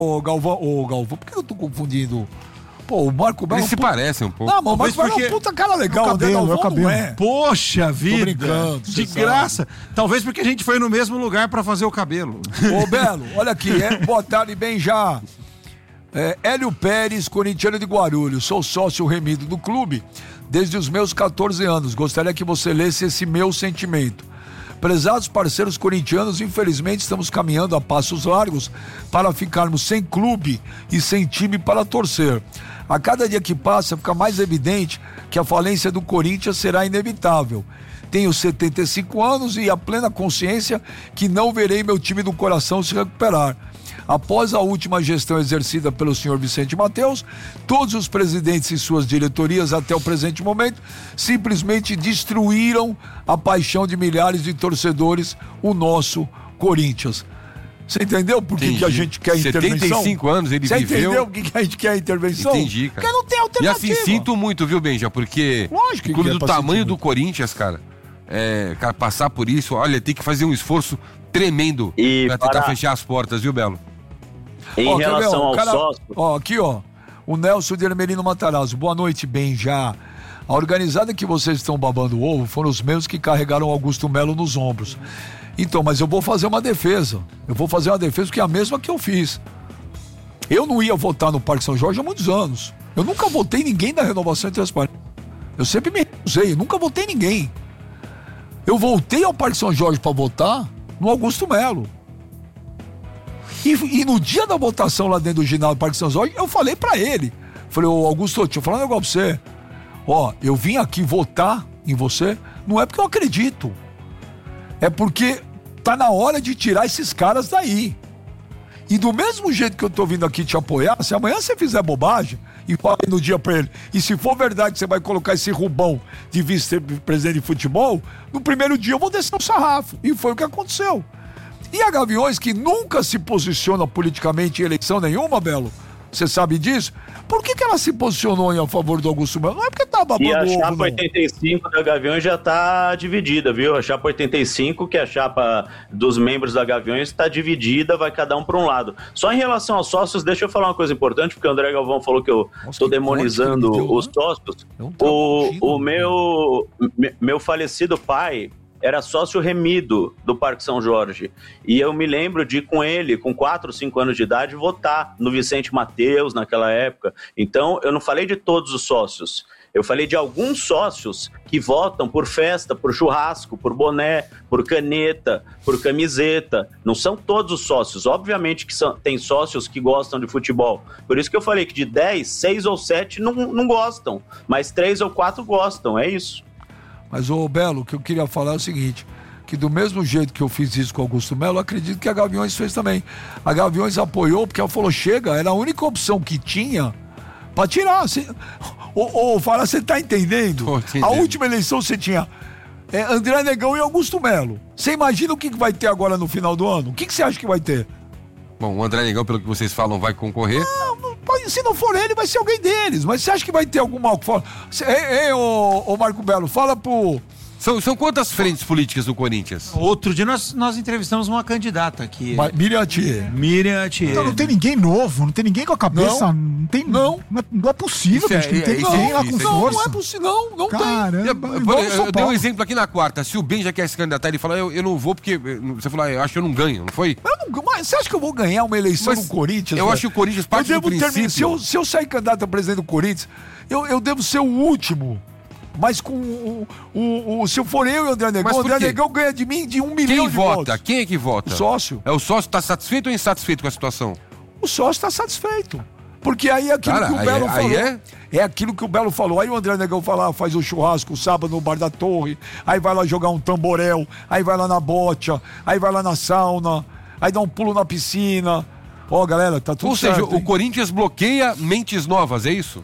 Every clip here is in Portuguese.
Galvão, por que eu tô confundindo? Pô, o Marco Belo... Eles se parecem um pouco. Não, mas o Marco Belo é um puta cara legal. O André Galvão não é. Poxa vida. Tô brincando. De graça. Talvez porque a gente foi no mesmo lugar pra fazer o cabelo. Ô, Belo, olha aqui. Boa tarde, bem já. Hélio Pérez, corintiano de Guarulhos. Sou sócio remido do clube desde os meus 14 anos. Gostaria que você lesse esse meu sentimento. Prezados parceiros corintianos, infelizmente estamos caminhando a passos largos para ficarmos sem clube e sem time para torcer. A cada dia que passa fica mais evidente que a falência do Corinthians será inevitável. Tenho 75 anos e a plena consciência que não verei meu time do coração se recuperar. Após a última gestão exercida pelo senhor Vicente Mateus, todos os presidentes e suas diretorias até o presente momento simplesmente destruíram a paixão de milhares de torcedores, o nosso Corinthians. Você entendeu por que a gente quer intervenção? 75 anos ele viveu. Você entendeu por que a gente quer intervenção? Entendi, cara. Porque não tem alternativa. E assim, sinto muito, viu, Benja? Porque o clube do tamanho do Corinthians, cara, passar por isso, olha, tem que fazer um esforço tremendo pra tentar fechar as portas, viu, Belo? Em relação ao sócio... Aqui, o Nelson de Hermelino Matarazzo. Boa noite, bem já. A organizada que vocês estão babando o ovo foram os mesmos que carregaram Augusto Melo nos ombros. Então, mas eu vou fazer uma defesa. Porque é a mesma que eu fiz. Eu não ia votar no Parque São Jorge há muitos anos. Eu nunca votei ninguém da Renovação e Transparência. Eu sempre me recusei, eu nunca votei ninguém. Eu voltei ao Parque São Jorge para votar no Augusto Melo. E no dia da votação lá dentro do ginásio do Parque São Jorge, eu falei pra ele. Falei, ô Augusto, deixa eu falar um negócio pra você. Eu vim aqui votar em você, não é porque eu acredito. É porque tá na hora de tirar esses caras daí. E do mesmo jeito que eu tô vindo aqui te apoiar, se amanhã você fizer bobagem, e falei no dia pra ele, e se for verdade que você vai colocar esse Rubão de vice-presidente de futebol, no primeiro dia eu vou descer o sarrafo. E foi o que aconteceu. E a Gaviões, que nunca se posiciona politicamente em eleição nenhuma, Belo, você sabe disso? Por que ela se posicionou a favor do Augusto Melo? Não é porque tá babando ovo, não. E a chapa 85 da Gaviões já tá dividida, viu? A chapa 85, que é a chapa dos membros da Gaviões, está dividida, vai cada um para um lado. Só em relação aos sócios, deixa eu falar uma coisa importante, porque o André Galvão falou que eu estou demonizando os sócios. O meu falecido pai era sócio remido do Parque São Jorge, e eu me lembro de ir com ele, com 4 ou 5 anos de idade, votar no Vicente Mateus naquela época. Então eu não falei de todos os sócios, eu falei de alguns sócios que votam por festa, por churrasco, por boné, por caneta, por camiseta. Não são todos os sócios, obviamente que tem sócios que gostam de futebol, por isso que eu falei que de 10, 6 ou 7 não gostam, mas 3 ou 4 gostam, é isso. Mas, Belo, o que eu queria falar é o seguinte, que do mesmo jeito que eu fiz isso com o Augusto Melo, eu acredito que a Gaviões fez também. A Gaviões apoiou porque ela falou, chega, era a única opção que tinha pra tirar. Fala, você tá entendendo? A última eleição você tinha André Negão e Augusto Melo. Você imagina o que vai ter agora no final do ano? O que você acha que vai ter? Bom, o André Negão, pelo que vocês falam, vai concorrer? Se não for ele, vai ser alguém deles. Mas você acha que vai ter algum mal que fala? Ô Marco Belo, fala pro... São quantas frentes políticas do Corinthians? Outro dia nós entrevistamos uma candidata aqui. Miriam Thier. Então não tem ninguém novo, não tem ninguém com a cabeça. Não é possível, não tem ninguém lá com força. Não é possível, não Caramba, eu dei um exemplo aqui na quarta. Se o Ben já quer se candidatar, ele fala, eu não vou porque... Você falou, eu acho que eu não ganho, não foi? Mas você acha que eu vou ganhar uma eleição no Corinthians? Eu acho que o Corinthians parte do princípio... Se eu sair candidato a presidente do Corinthians, eu devo ser o último. Mas se eu for eu e o André Negão, o André Negão ganha de mim de 1 milhão de votos. Quem é que vota? O sócio. O sócio está satisfeito ou insatisfeito com a situação? O sócio está satisfeito. Porque aí é aquilo que o Belo falou. É aquilo que o Belo falou. Aí o André Negão faz o churrasco sábado no Bar da Torre, aí vai lá jogar um tamborel, aí vai lá na bocha, aí vai lá na sauna, aí dá um pulo na piscina. Galera, tá tudo certo. Ou seja, o Corinthians bloqueia mentes novas, é isso?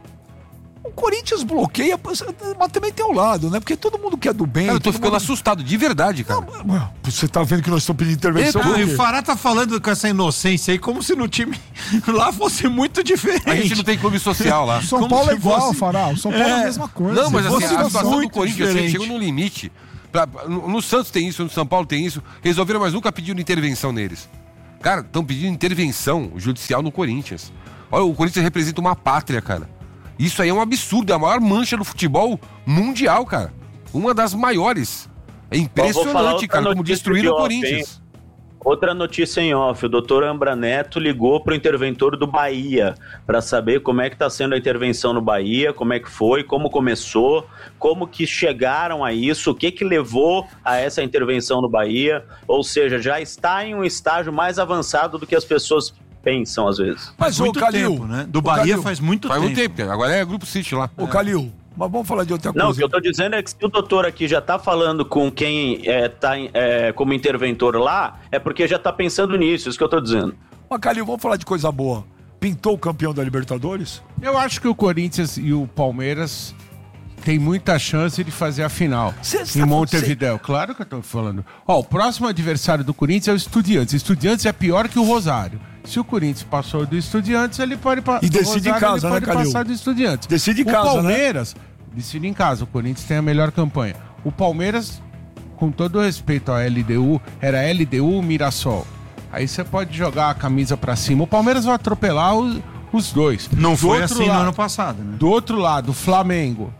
O Corinthians bloqueia, mas também tem o lado, né? Porque todo mundo quer do bem. Cara, eu tô ficando assustado, de verdade, cara. Não, você tá vendo que nós estamos pedindo intervenção? E o Fará tá falando com essa inocência aí, como se no time lá fosse muito diferente. A gente não tem clube social lá. O São Paulo é igual, Fará. O São Paulo é a mesma coisa. Não, mas assim, a situação do muito Corinthians chegou no limite. No Santos tem isso, no São Paulo tem isso. Resolveram, mas nunca pediram intervenção neles. Cara, estão pedindo intervenção judicial no Corinthians. Olha, o Corinthians representa uma pátria, cara. Isso aí é um absurdo, é a maior mancha do futebol mundial, cara. Uma das maiores. É impressionante, cara, como destruíram o Corinthians. Outra notícia em off, o doutor Ambra Neto ligou para o interventor do Bahia para saber como é que está sendo a intervenção no Bahia, como é que foi, como começou, como que chegaram a isso, o que levou a essa intervenção no Bahia, ou seja, já está em um estágio mais avançado do que as pessoas pensam às vezes. Mas o Calil, tempo, né? Do Bahia Calil, faz muito tempo. Faz muito tempo, agora é Grupo City lá. Ô Calil, mas vamos falar de outra coisa. Não, o que eu tô dizendo é que se o doutor aqui já tá falando com quem tá como interventor lá, é porque já tá pensando nisso, isso que eu tô dizendo. Mas, Calil, vamos falar de coisa boa. Pintou o campeão da Libertadores? Eu acho que o Corinthians e o Palmeiras tem muita chance de fazer a final em Montevidéu. Claro que eu tô falando. Ó, o próximo adversário do Corinthians é o Estudiantes. Estudiantes é pior que o Rosário. Se o Corinthians passou do Estudiantes, ele pode passar. E decide em casa, ele pode passar do Estudiantes. Decide em casa, o Palmeiras, né? Decide em casa. O Corinthians tem a melhor campanha. O Palmeiras, com todo respeito à LDU, era LDU Mirassol. Aí você pode jogar a camisa pra cima. O Palmeiras vai atropelar os dois. Não foi assim no ano passado, né? Do outro lado, o Flamengo.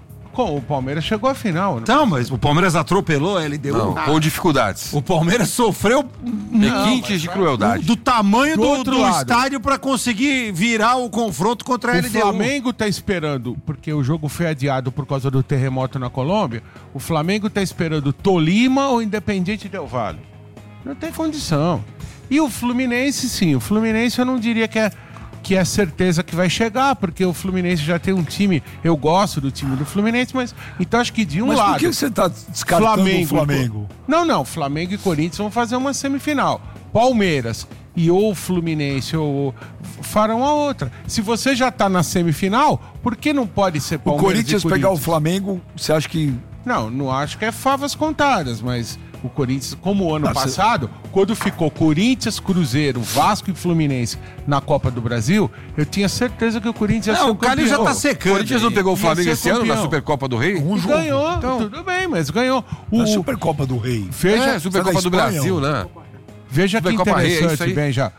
O Palmeiras chegou à final. Né? Então, mas o Palmeiras atropelou a LDU. Não, com dificuldades. O Palmeiras sofreu requintes de crueldade. Do tamanho do estádio para conseguir virar o confronto contra a LDU. O Flamengo tá esperando, porque o jogo foi adiado por causa do terremoto na Colômbia, o Flamengo tá esperando Tolima ou Independiente Del Valle. Não tem condição. E o Fluminense, sim. O Fluminense eu não diria que é certeza que vai chegar, porque o Fluminense já tem um time, eu gosto do time do Fluminense, mas então acho que de um lado... Mas por que você tá descartando o Flamengo? Não, Flamengo e Corinthians vão fazer uma semifinal. Palmeiras e ou Fluminense ou farão a outra. Se você já tá na semifinal, por que não pode ser Palmeiras e Corinthians? Pegar o Flamengo, você acha que... Não acho que é favas contadas, mas... O Corinthians, como o ano passado, quando ficou Corinthians, Cruzeiro, Vasco e Fluminense na Copa do Brasil, eu tinha certeza que o Corinthians ia ser o campeão. Calil já tá secando. O Corinthians não pegou o Flamengo esse ano na Supercopa do Rei? Ganhou, então, tudo bem, mas ganhou. Na Supercopa do Rei. Veja, Supercopa do Brasil, né? Veja que interessante, Benja.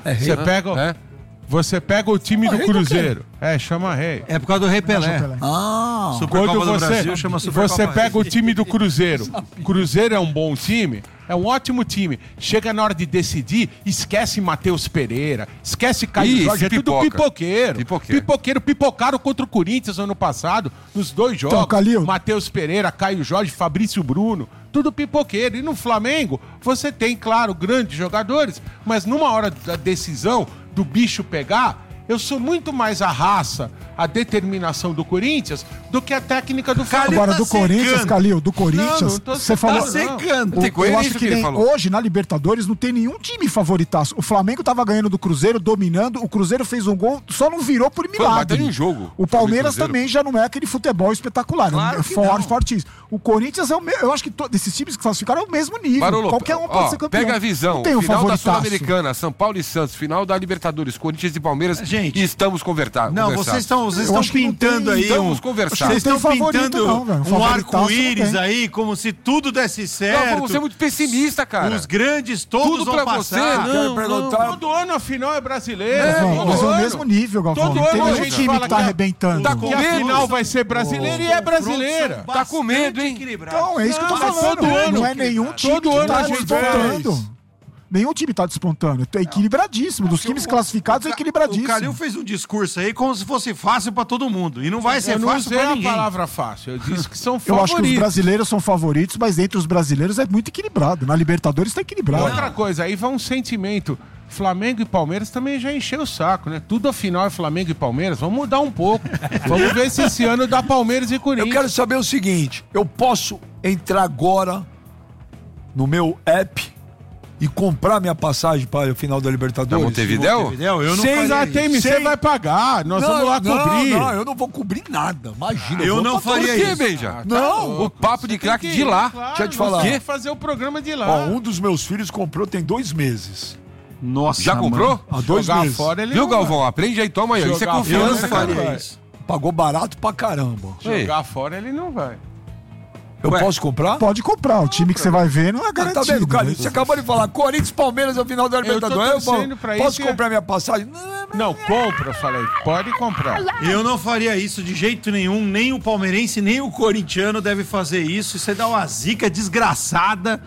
Você pega o time do Cruzeiro. Chama Rei. É por causa do Rei Pelé. Supercopa do Brasil chama Supercopa. Você pega o time do Cruzeiro. Cruzeiro é um bom time, é um ótimo time. Chega na hora de decidir, esquece Matheus Pereira, esquece Caio Jorge, é tudo pipoqueiro. Pipocaram contra o Corinthians ano passado, nos 2 jogos. Então, Matheus Pereira, Caio Jorge, Fabrício Bruno. Tudo pipoqueiro. E no Flamengo, você tem, claro, grandes jogadores, mas numa hora da decisão, do bicho pegar, eu sou muito mais a raça, a determinação do Corinthians do que a técnica do Flamengo. Agora, do Corinthians, Calil, do Corinthians, você falou... secando. Eu acho que nem hoje, na Libertadores, não tem nenhum time favoritaço. O Flamengo tava ganhando do Cruzeiro, dominando, o Cruzeiro fez um gol, só não virou por milagre. Mas um jogo. O Palmeiras também já não é aquele futebol espetacular, claro, é fortíssimo. O Corinthians é eu acho que desses times que classificaram é o mesmo nível. Barolo, qualquer um pode ser campeão. Pega a visão, final da Sul-Americana, São Paulo e Santos, final da Libertadores, Corinthians e Palmeiras, gente, e estamos conversados. Não, vocês estão pintando aí vocês estão pintando um arco-íris aí, como se tudo desse certo. Não, você é muito pessimista, cara. Os grandes todos vão passar. Todo ano a final é brasileira. Mas é o mesmo nível, Galvão. Não tem nenhum time que tá arrebentando. Que a final vai ser brasileira e é brasileira. Tá com medo, hein? Então, é isso que eu tô falando. Não é nenhum time que tá despontando. Nenhum time tá despontando. É equilibradíssimo. Dos times classificados é equilibradíssimo. O Calil fez um discurso aí como se fosse fácil pra todo mundo. E não vai ser fácil pra ninguém. Eu não usei a palavra fácil. Eu disse que são favoritos. Eu acho que os brasileiros são favoritos, mas entre os brasileiros é muito equilibrado. Na Libertadores tá equilibrado. Outra coisa, aí vai um sentimento. Flamengo e Palmeiras também já encheu o saco, né? Tudo afinal é Flamengo e Palmeiras. Vamos mudar um pouco. Vamos ver se esse ano dá Palmeiras e Corinthians. Eu quero saber o seguinte. Eu posso entrar agora no meu app e comprar minha passagem para o final da Libertadores? Montevidéu? Eu não faria isso. Você vai pagar, nós vamos lá cobrir. Não, eu não vou cobrir nada, imagina. Eu não faria isso. Por quê, Benja? Não, o papo de craque de lá. Claro, deixa eu te falar. Você fazer o programa de lá. Ó, um dos meus filhos comprou tem 2 meses. Nossa, já comprou? Há 2 meses. Fora, ele viu, Galvão? Aprende aí, toma aí. Isso é confiança, cara. Pagou barato pra caramba. Jogar fora ele não vai. Eu posso comprar? Pode comprar. O time que você vai ver não é garantido. Tá vendo, Carlinhos? Você acabou de falar Corinthians e Palmeiras é o final da Libertadores. Posso comprar minha passagem? Não, compra, eu falei. Pode comprar. Eu não faria isso de jeito nenhum. Nem o palmeirense, nem o corintiano deve fazer isso. Isso dá uma zica desgraçada.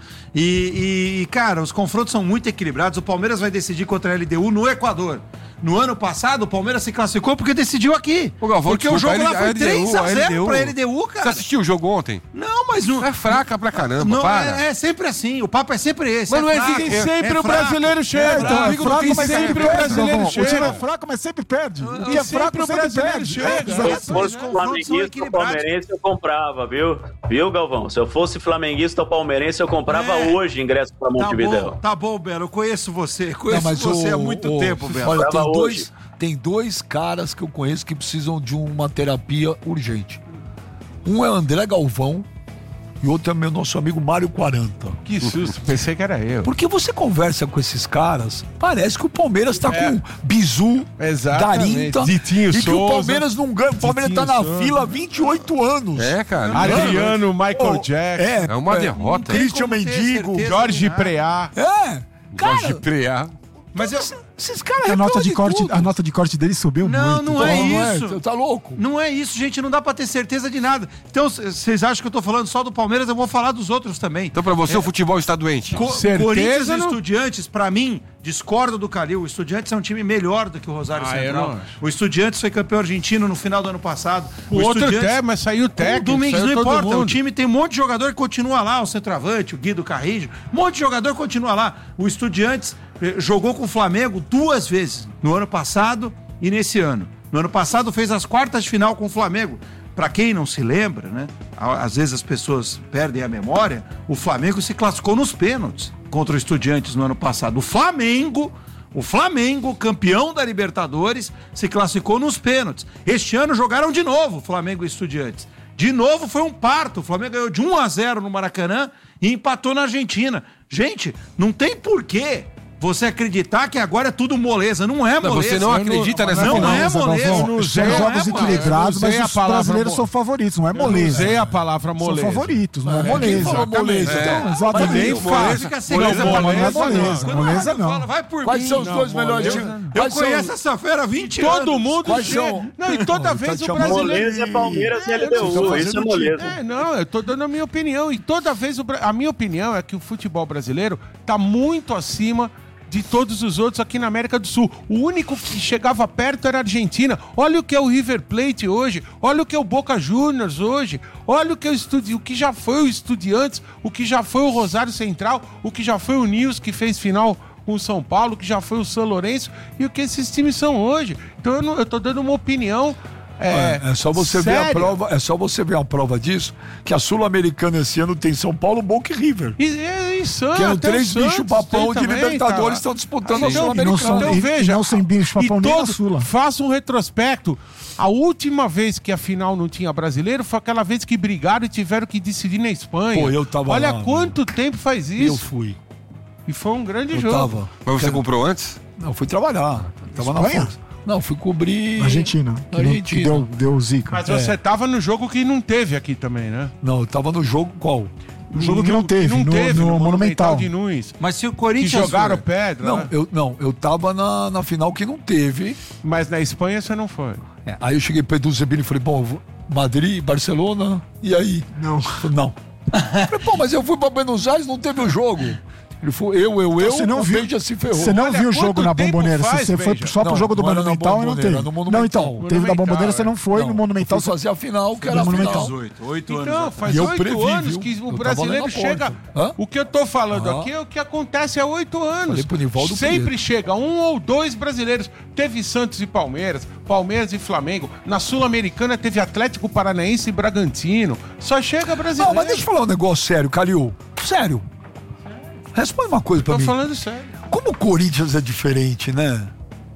E, cara, os confrontos são muito equilibrados. O Palmeiras vai decidir contra a LDU no Equador. No ano passado, o Palmeiras se classificou porque decidiu aqui. Porque o jogo lá foi 3x0 pra LDU, cara. Você assistiu o jogo ontem? Não, mas não... É fraca pra caramba, não, para. É sempre assim, o papo é sempre esse. Mas não existe sempre o brasileiro chega. Mas sempre o brasileiro chega. O time é fraco, fraco, mas sempre perde. O que E é fraco, sempre o sempre brasileiro perde. chega. Se eu fosse flamenguista ou palmeirense, eu comprava, viu? Viu, Galvão? Se eu fosse flamenguista ou palmeirense, eu comprava hoje ingresso pra Montevidéu. Tá bom, Belo, eu conheço você. Conheço você há muito tempo, Belo. Olha, tem dois caras que eu conheço que precisam de uma terapia urgente. Um é André Galvão e outro é nosso amigo Mário 40. Que susto, pensei que era eu. Porque você conversa com esses caras, parece que o Palmeiras tá com Bizu, Darinta, Ditinho e que Souza, o Palmeiras não ganha. O Palmeiras tá na fila há 28 anos. É, cara. Adriano, Michael Jackson. É uma derrota. Christian Mendigo. Jorge Preá. Jorge Preá. Mas esses caras a nota de corte dele subiu muito. Não é isso. Tá louco? Não é isso, gente. Não dá pra ter certeza de nada. Então, vocês acham que eu tô falando só do Palmeiras? Eu vou falar dos outros também. Então, pra você, o futebol está doente. Corinthians e Estudiantes, pra mim, discordo do Calil. O Estudiantes é um time melhor do que o Rosário Central. O Estudiantes foi campeão argentino no final do ano passado. O outro mas saiu técnico. O Domingos não importa. O time tem um monte de jogador que continua lá. O centroavante, o Guido Carrijo. Um monte de jogador continua lá. O Estudiantes jogou com o Flamengo 2 vezes. No ano passado e nesse ano. No ano passado fez as quartas de final com o Flamengo. Pra quem não se lembra, né? Às vezes as pessoas perdem a memória. O Flamengo se classificou nos pênaltis contra o Estudiantes no ano passado. O Flamengo, campeão da Libertadores, se classificou nos pênaltis. Este ano jogaram de novo Flamengo e Estudiantes. De novo foi um parto. O Flamengo ganhou de 1-0 no Maracanã e empatou na Argentina. Gente, não tem porquê você acreditar que agora é tudo moleza. Não é moleza. Você não acredita nessa final? Não é moleza. São jogos equilibrados, mas os brasileiros são favoritos. Não é moleza. Usei a palavra moleza. São favoritos, não é moleza. Então, exatamente. Moleza não. Vai por mim. Quais são os dois melhores times? Eu conheço essa fera há 20 anos. Todo mundo Não, e toda vez o brasileiro... Moleza é Palmeiras e LDU. Isso é moleza. Eu tô dando a minha opinião. E toda vez a minha opinião é que o futebol brasileiro tá muito acima de todos os outros aqui na América do Sul. O único que chegava perto era a Argentina. Olha o que é o River Plate hoje, olha o que é o Boca Juniors hoje, olha o que é o que já foi o Estudiantes, o que já foi o Rosário Central, o que já foi o Nils, que fez final com o São Paulo, o que já foi o São Lourenço e o que esses times são hoje. Então eu tô dando uma opinião. É só você ver a prova. É só você ver a prova disso, que a Sul-Americana esse ano tem São Paulo, Boca e River. Isso, que eram 3 bichos-papão de Libertadores estão disputando a Sul-Americana. Então veja, não sem bicho-papão nem na Sula. Faça um retrospecto. A última vez que a final não tinha brasileiro foi aquela vez que brigaram e tiveram que decidir na Espanha. Pô, eu tava Olha lá, quanto tempo faz isso. Eu fui. E foi um grande jogo. Mas você comprou antes? Não, fui trabalhar. Tava na Força. Não, fui cobrir... Argentina. Que deu zica. Mas você tava no jogo que não teve aqui também, né? Não, eu tava no jogo qual? O jogo que não teve, no Monumental de Nunes. Mas se o Corinthians... Que jogaram pedra, eu tava na final que não teve. Mas na Espanha você não foi. Aí eu cheguei pro Edu Zebini e falei, Madrid, Barcelona, e aí? Não. Não. Falei, mas eu fui pra Buenos Aires, não teve o jogo. Ele foi você não viu, já se ferrou. Você não viu o jogo na Bomboneira? Você foi só pro jogo do Monumental e não teve. Não, então, teve da Bomboneira, você não foi no Monumental. Você fazia a final, que era a final. 8 anos. Então, faz 8 anos que o brasileiro chega... O que eu tô falando aqui é o que acontece há 8 anos. Sempre chega 1 ou 2 brasileiros. Teve Santos e Palmeiras, Palmeiras e Flamengo. Na Sul-Americana teve Atlético Paranaense e Bragantino. Só chega brasileiro. Não, mas deixa eu falar um negócio sério, Calil. Sério. Responde uma coisa pra mim. Tô falando sério. Como o Corinthians é diferente, né?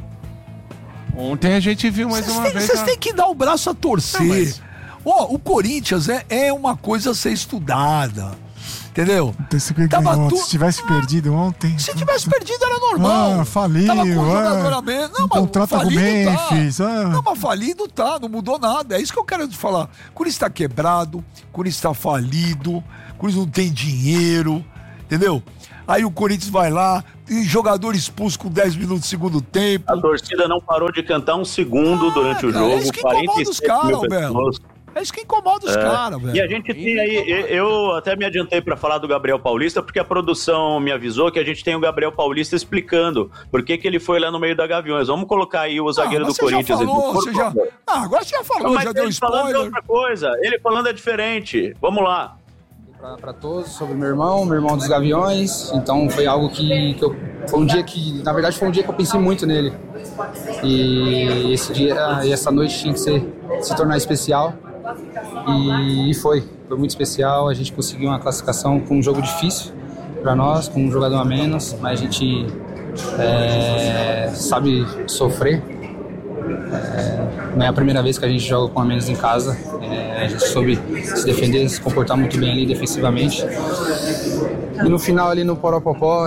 Ontem a gente viu mais uma vez. Vocês têm que dar o braço a torcer. O Corinthians é uma coisa a ser estudada. Entendeu? Se tivesse perdido ontem. Se tivesse perdido era normal. Faliu. Tava com o jogador a menos. Não, mas contrata com o Memphis. Não, mas falido tá, não mudou nada. É isso que eu quero te falar. O Corinthians tá quebrado, o Corinthians tá falido, o Corinthians não tem dinheiro, entendeu? Aí o Corinthians vai lá, tem jogador expulso com 10 minutos do segundo tempo. A torcida não parou de cantar um segundo durante o jogo. É isso que incomoda os caras, velho. É isso que incomoda os caras, velho. E a gente tem aí, eu até me adiantei para falar do Gabriel Paulista, porque a produção me avisou que a gente tem o Gabriel Paulista explicando por que ele foi lá no meio da Gaviões. Vamos colocar aí o zagueiro do Corinthians. Agora você já falou, mas já deu spoiler. Falando de outra coisa, ele falando é diferente. Vamos lá. Para todos, sobre meu irmão dos Gaviões. Então foi algo foi um dia que, na verdade, foi um dia que eu pensei muito nele. E esse dia e essa noite tinha que se tornar especial. E foi muito especial. A gente conseguiu uma classificação com um jogo difícil para nós, com um jogador a menos, mas a gente sabe sofrer. Não é a primeira vez que a gente joga com a menos em casa. A gente soube se defender, se comportar muito bem ali defensivamente. E no final ali no Poropopó,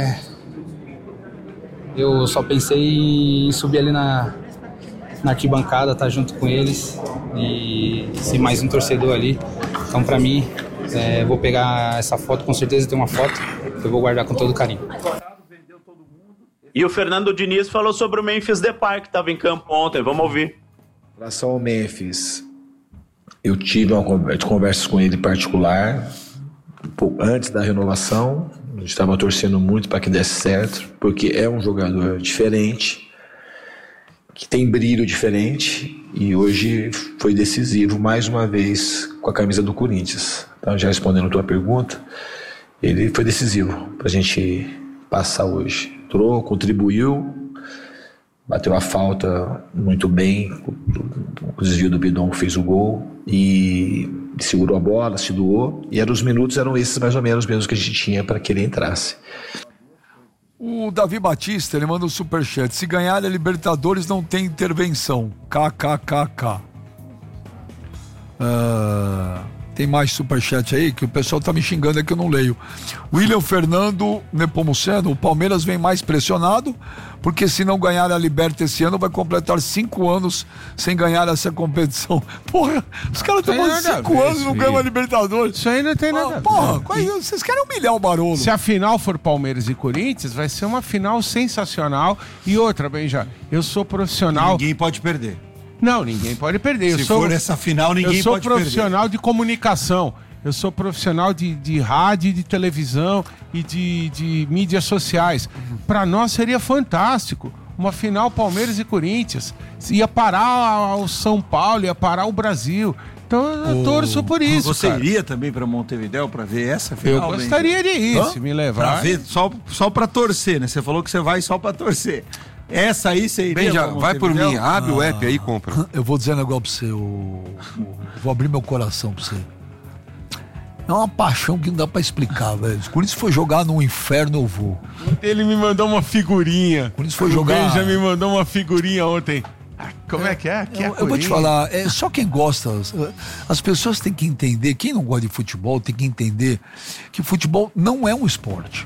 eu só pensei em subir ali na arquibancada, estar junto com eles e ser mais um torcedor ali. Então, para mim, vou pegar essa foto, com certeza tem uma foto que eu vou guardar com todo carinho. E o Fernando Diniz falou sobre o Memphis Depay, que estava em campo ontem. Vamos ouvir. Em relação ao Memphis, eu tive uma conversa com ele particular antes da renovação. A gente estava torcendo muito para que desse certo, porque é um jogador diferente, que tem brilho diferente, e hoje foi decisivo mais uma vez com a camisa do Corinthians. Então, já respondendo a tua pergunta, ele foi decisivo para a gente passar hoje. Entrou, contribuiu, bateu a falta muito bem, o desvio do Bidon fez o gol e segurou a bola, se doou, e os minutos eram esses mais ou menos mesmo que a gente tinha para que ele entrasse. O Davi Batista, ele manda um superchat: se ganhar a Libertadores não tem intervenção, kkkk. Tem mais superchat aí que o pessoal tá me xingando, é que eu não leio. William Fernando Nepomuceno: o Palmeiras vem mais pressionado, porque se não ganhar a Liberta esse ano, vai completar 5 anos sem ganhar essa competição. Porra, os caras estão mais 5 anos e não ganham a Libertadores. Isso aí não tem nada a ver. Porra, vocês querem humilhar o Barolo. Se a final for Palmeiras e Corinthians, vai ser uma final sensacional. E outra, Benja, eu sou profissional. Ninguém pode perder. Não, ninguém pode perder. Se for essa final, ninguém pode perder. Eu sou profissional de comunicação. Eu sou profissional de rádio, de televisão e de mídias sociais. Para nós seria fantástico. Uma final Palmeiras e Corinthians. Ia parar o São Paulo, ia parar o Brasil. Então eu torço por isso. Você iria também para Montevidéu para ver essa final? Eu gostaria de ir, se me levar. Pra ver, só para torcer, né? Você falou que você vai só para torcer. Essa aí você iria. Benja, vai por mim, abre o app aí e compra. Eu vou dizer um negócio pra você, vou abrir meu coração pra você. É uma paixão que não dá pra explicar, velho. Se o Corinthians for jogar no inferno, eu vou. Ele me mandou uma figurinha. O Corinthians foi jogar. O Benja me mandou uma figurinha ontem. Como é que é? Eu vou te falar, só quem gosta, as pessoas têm que entender, quem não gosta de futebol tem que entender que futebol não é um esporte.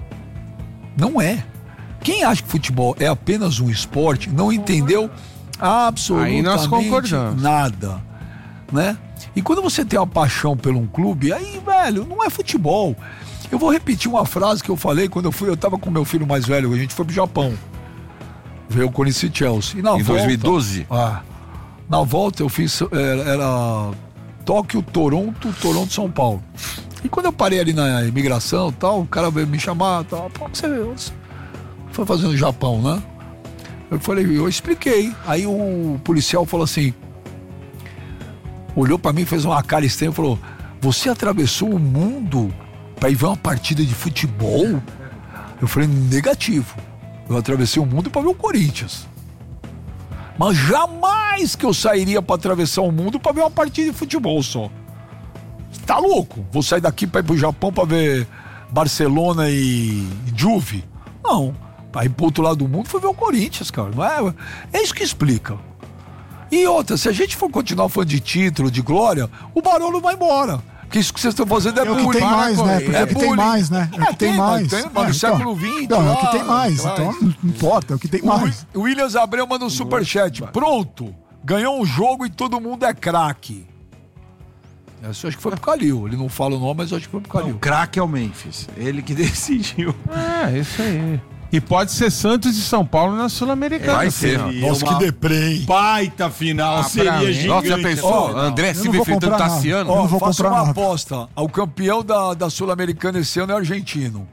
Não é. Quem acha que futebol é apenas um esporte não entendeu absolutamente nada, né? E quando você tem uma paixão por um clube, aí, velho, não é futebol. Eu vou repetir uma frase que eu falei quando eu tava com meu filho mais velho, a gente foi pro Japão. Veio o Corinthians e Chelsea. E na volta, 2012? Na volta eu fiz, era Tóquio, Toronto, São Paulo. E quando eu parei ali na imigração e tal, o cara veio me chamar e tal, pô, você foi fazer no Japão, né? Eu falei, eu expliquei. Aí o policial falou assim, olhou pra mim, fez uma cara estranha e falou, você atravessou o mundo pra ir ver uma partida de futebol? Eu falei, negativo. Eu atravessei o mundo pra ver o Corinthians. Mas jamais que eu sairia pra atravessar o mundo pra ver uma partida de futebol só. Tá louco? Vou sair daqui pra ir pro Japão pra ver Barcelona e Juve? Não. Pra ir pro outro lado do mundo foi ver o Corinthians, cara. Não é? É isso que explica. E outra, se a gente for continuar falando de título, de glória, o Barolo vai embora. Porque isso que vocês estão fazendo é o que tem mais, né? Porque é o que tem mais, né? É o que tem mais. No século XX. Não, é o que tem mais. Então, não importa, é o que tem mais. O Williams Abreu manda um superchat. Pronto. Ganhou um jogo e todo mundo é craque. Essa eu acho que foi pro Calil. Ele não fala o nome, mas eu acho que foi pro Calil. O craque é o Memphis. Ele que decidiu. Isso aí. E pode ser Santos e São Paulo na Sul-Americana. Vai ser. Nossa, que deprê, hein? Baita final. Seria gigante. Nossa, já pensou? André Silva enfrentando Tassiano. Eu não vou faço comprar uma nada. aposta. O campeão da Sul-Americana esse ano é argentino.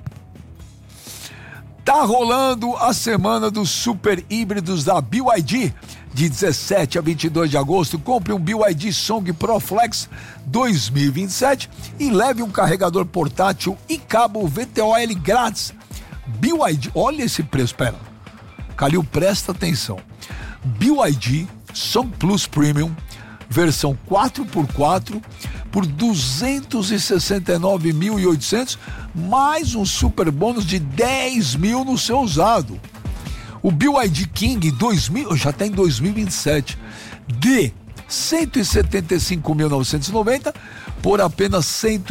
Tá rolando a semana dos super híbridos da BYD. De 17 a 22 de agosto, compre um BYD Song Pro Flex 2027 e leve um carregador portátil e cabo VTOL grátis. BYD, olha esse preço, pera. Calil, presta atenção. BYD Song Plus Premium, versão 4x4, por 269.800, mais um super bônus de 10 mil no seu usado. O BYD King 2000, já está em 2027, de 175.990 por apenas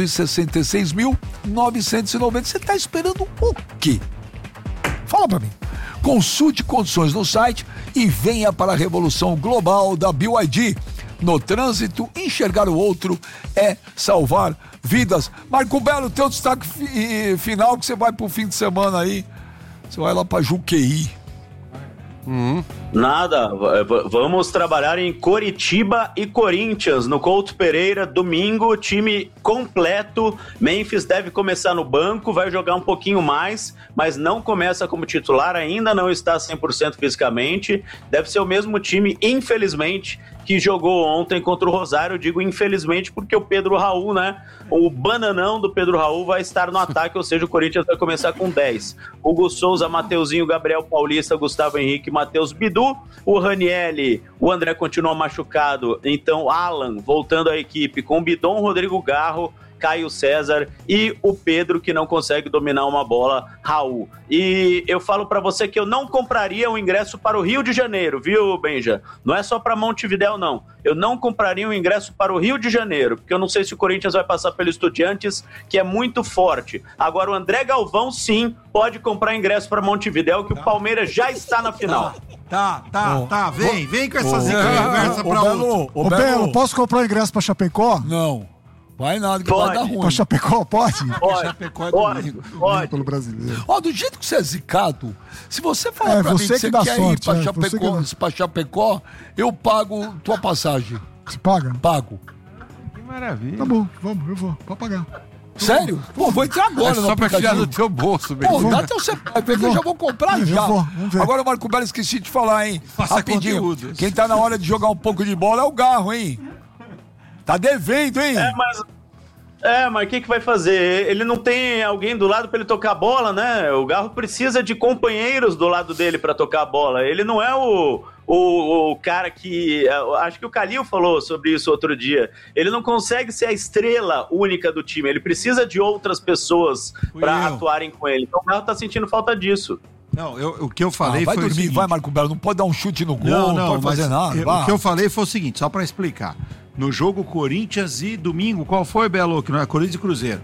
166.990. Você está esperando o quê? Fala para mim. Consulte condições no site e venha para a revolução global da BYD. No trânsito, enxergar o outro é salvar vidas. Marco Belo, teu destaque final que você vai pro fim de semana aí. Você vai lá para Juqueí. Nada, vamos trabalhar em Coritiba e Corinthians, no Couto Pereira, domingo, time completo. Memphis deve começar no banco, vai jogar um pouquinho mais, mas não começa como titular, ainda não está 100% fisicamente. Deve ser o mesmo time, infelizmente, que jogou ontem contra o Rosário. Eu digo infelizmente porque o Pedro Raul, né? O bananão do Pedro Raul vai estar no ataque, ou seja, o Corinthians vai começar com 10. Hugo Souza, Mateuzinho, Gabriel Paulista, Gustavo Henrique, Matheus Bidu, o Ranieri, o André continua machucado, então Alan voltando à equipe com o Bidon, Rodrigo Garro, Caio César e o Pedro, que não consegue dominar uma bola, Raul. E eu falo pra você que eu não compraria um ingresso para o Rio de Janeiro, viu, Benja? Não é só pra Montevidéu, não. Eu não compraria um ingresso para o Rio de Janeiro, porque eu não sei se o Corinthians vai passar pelo Estudiantes, que é muito forte. Agora, o André Galvão, sim, pode comprar ingresso para Montevidéu, que o Palmeiras já está na final. Tá. Vem com essas conversas pra outro. Ô, Belo, posso comprar ingresso pra Chapecó? Não. Vai nada, que Pode. vai dar ruim. Pra Chapecó, pode? Pode. Pelo brasileiro. Ó, do jeito que você é zicado, se você falar pra mim você que você que dá quer sorte, ir pra você pra Chapecó, eu pago tua passagem. Você paga? Pago. Que maravilha. Tá bom, vamos, eu vou. Pode pagar. Sério? Pô, vou entrar agora no Só pra tirar aplicativo. do teu bolso, Pô, meu. dá teu CPF, eu já vou comprar já. Vamos ver. Agora, Marco Belo, esqueci de falar, hein? Faça Rapidinho. conteúdo. Quem tá na hora de jogar um pouco de bola é o Garro, hein? Tá devendo, hein? Mas o que vai fazer? Ele não tem alguém do lado para ele tocar a bola, né? O Garro precisa de companheiros do lado dele para tocar a bola. Ele não é o cara que... Acho que o Calil falou sobre isso outro dia. Ele não consegue ser a estrela única do time. Ele precisa de outras pessoas para atuarem com ele. Então o Garro tá sentindo falta disso. Não, o que eu falei vai foi dormir, o seguinte. vai, Marco Belo. Não pode dar um chute no gol, não pode fazer nada. O que eu falei foi o seguinte, só pra explicar. No jogo Corinthians e domingo, qual foi, Belo? Que não é Corinthians e Cruzeiro.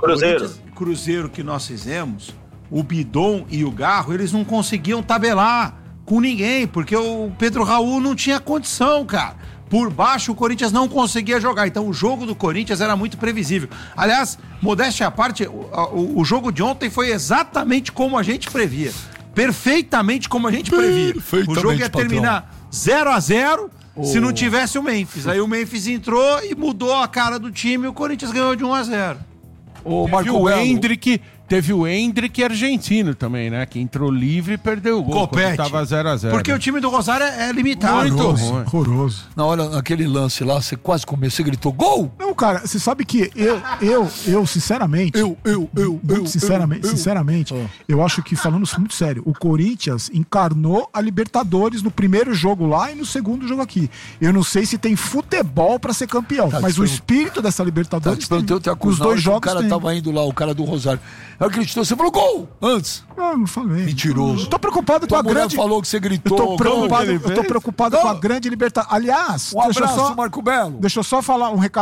Cruzeiro que nós fizemos, o Bidon e o Garro, eles não conseguiam tabelar com ninguém, porque o Pedro Raul não tinha condição, cara. Por baixo o Corinthians não conseguia jogar, então o jogo do Corinthians era muito previsível. Aliás, modéstia à parte, o jogo de ontem foi exatamente como a gente previa. Perfeitamente como a gente previa. O jogo ia terminar 0-0 se não tivesse o Memphis. Aí o Memphis entrou e mudou a cara do time e o Corinthians ganhou de 1-0. Teve o Hendrick argentino também, né? Que entrou livre e perdeu o gol. Compete. Tava 0-0. Porque o time do Rosário é limitado. Muito ruim. Horroroso. Na hora, naquele lance lá, você quase começou, você gritou gol! Não, cara, você sabe que eu sinceramente... Sinceramente, eu acho que, falando muito sério, o Corinthians encarnou a Libertadores no primeiro jogo lá e no segundo jogo aqui. Eu não sei se tem futebol pra ser campeão, mas o espírito dessa Libertadores os dois jogos o cara tava indo lá, o cara do Rosário. Na hora que ele gritou, você falou gol! Antes. Não falei. Mentiroso. Eu tô preocupado com a grande... falou que você gritou. Eu tô preocupado com a grande Libertadores. Aliás, um abraço, Marco Belo. Deixa eu só falar um recado do Dentinho.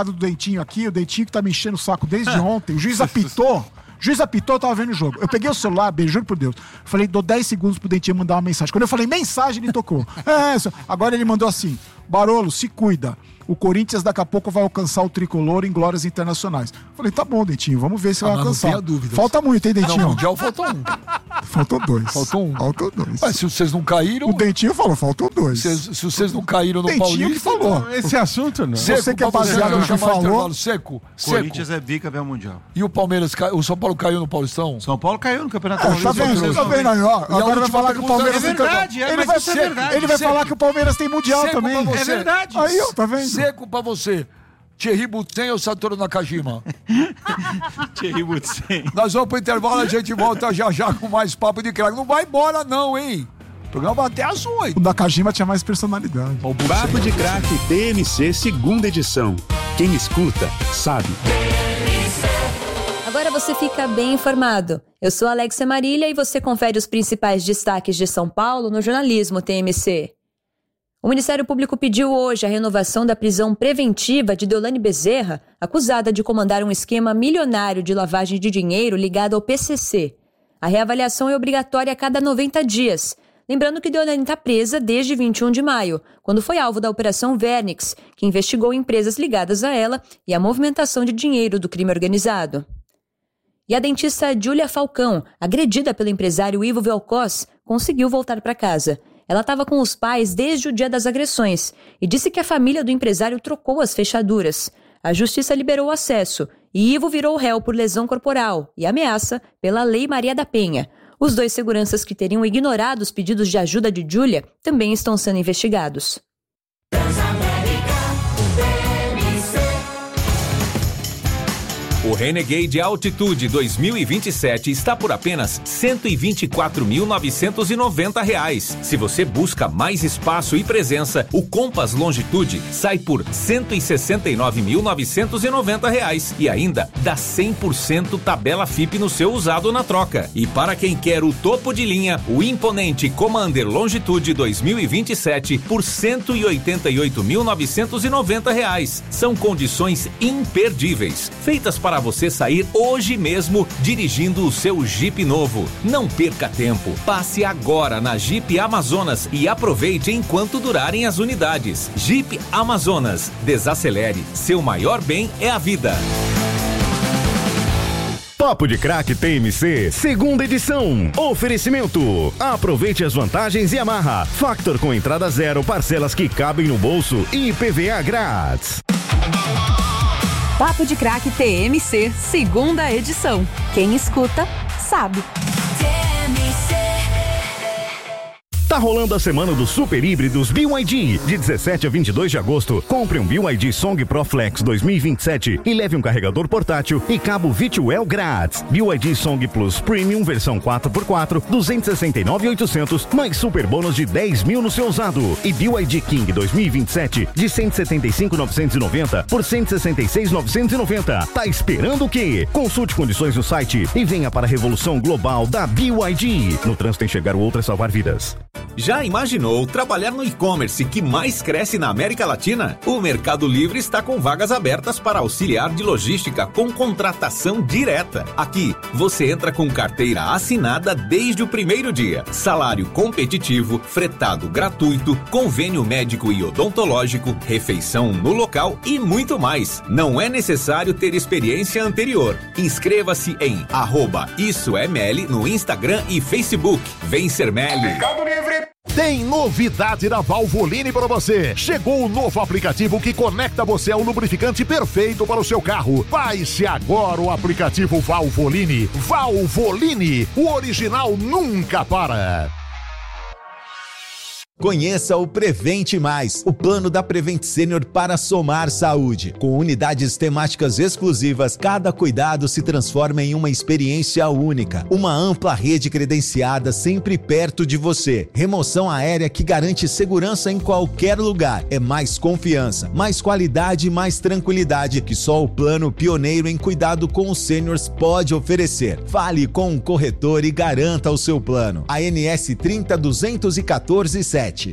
Dentinho aqui, o Dentinho que tá me enchendo o saco desde ontem. O juiz apitou, eu tava vendo o jogo. Eu peguei o celular, juro por Deus. Falei, dou 10 segundos pro Dentinho mandar uma mensagem. Quando eu falei mensagem, ele tocou. Agora ele mandou assim: Barolo, se cuida. O Corinthians daqui a pouco vai alcançar o tricolor em glórias internacionais. Falei, tá bom, Dentinho, vamos ver se vai alcançar. Não tenha dúvida. Falta muito, hein, Dentinho? No Mundial faltou um. Faltou dois. Faltou dois. Mas se vocês não caíram... O Dentinho falou, faltou dois. Se vocês não caíram no Dentinho Paulista... que falou. Esse assunto, não. Seco, Você que é baseado no que falou. Seco. Corinthians é bicampeão mundial. E o Palmeiras, o São Paulo caiu no Paulistão? São Paulo caiu no Campeonato Tá Paulista. vendo aí, ó. Agora vai falar que o Palmeiras tem verdade, ele vai isso é verdade. Ele vai falar que o Palmeiras tem Mundial Seco também. pra você. É verdade. Aí, ó, tá vendo? Seco pra você. Thierry Butsen ou Satoru Nakajima? Thierry Butsen. Nós vamos pro intervalo, a gente volta já com mais papo de craque. Não vai embora não, hein? O programa vai até às 8. O Nakajima tinha mais personalidade. Papo de Craque TMC, segunda edição. Quem escuta, sabe. Agora você fica bem informado. Eu sou Alexia Marília e você confere os principais destaques de São Paulo no jornalismo TMC. O Ministério Público pediu hoje a renovação da prisão preventiva de Deolane Bezerra, acusada de comandar um esquema milionário de lavagem de dinheiro ligado ao PCC. A reavaliação é obrigatória a cada 90 dias. Lembrando que Deolane está presa desde 21 de maio, quando foi alvo da Operação Vernix, que investigou empresas ligadas a ela e a movimentação de dinheiro do crime organizado. E a dentista Júlia Falcão, agredida pelo empresário Ivo Velcós, conseguiu voltar para casa. Ela estava com os pais desde o dia das agressões e disse que a família do empresário trocou as fechaduras. A justiça liberou o acesso e Ivo virou réu por lesão corporal e ameaça pela Lei Maria da Penha. Os 2 seguranças que teriam ignorado os pedidos de ajuda de Júlia também estão sendo investigados. O Renegade Altitude 2027 está por apenas R$ 124.990. Se você busca mais espaço e presença, o Compass Longitude sai por R$ 169.990 e ainda dá 100% tabela FIP no seu usado na troca. E para quem quer o topo de linha, o imponente Commander Longitude 2027 por R$ 188.990. São condições imperdíveis, feitas para você sair hoje mesmo dirigindo o seu Jeep novo. Não perca tempo. Passe agora na Jeep Amazonas e aproveite enquanto durarem as unidades. Jeep Amazonas. Desacelere. Seu maior bem é a vida. Papo de Craque TMC, segunda edição. Oferecimento. Aproveite as vantagens e amarra. Factor com entrada zero, parcelas que cabem no bolso e IPVA grátis. Papo de Craque TMC, segunda edição. Quem escuta, sabe. Tá rolando a semana dos super híbridos BYD. De 17 a 22 de agosto, compre um BYD Song Pro Flex 2027 e leve um carregador portátil e cabo VTWell grátis. BYD Song Plus Premium versão 4x4, 269.800, mais super bônus de 10 mil no seu usado. E BYD King 2027 de 175.990 por 166.990. Tá esperando o quê? Consulte condições no site e venha para a revolução global da BYD. No trânsito enxergar o outro é salvar vidas. Já imaginou trabalhar no e-commerce que mais cresce na América Latina? O Mercado Livre está com vagas abertas para auxiliar de logística com contratação direta. Aqui, você entra com carteira assinada desde o primeiro dia, salário competitivo, fretado gratuito, convênio médico e odontológico, refeição no local e muito mais. Não é necessário ter experiência anterior. Inscreva-se em @issoemeli no Instagram e Facebook. Vem ser Meli. Mercado Livre. Tem novidade da Valvoline para você. Chegou o novo aplicativo que conecta você ao lubrificante perfeito para o seu carro. Baixe agora o aplicativo Valvoline. Valvoline, o original nunca para. Conheça o Prevente Mais, o plano da Prevent Senior para somar saúde. Com unidades temáticas exclusivas, cada cuidado se transforma em uma experiência única. Uma ampla rede credenciada sempre perto de você. Remoção aérea que garante segurança em qualquer lugar. É mais confiança, mais qualidade e mais tranquilidade que só o plano pioneiro em cuidado com os seniors pode oferecer. Fale com um corretor e garanta o seu plano. ANS 30.214.7.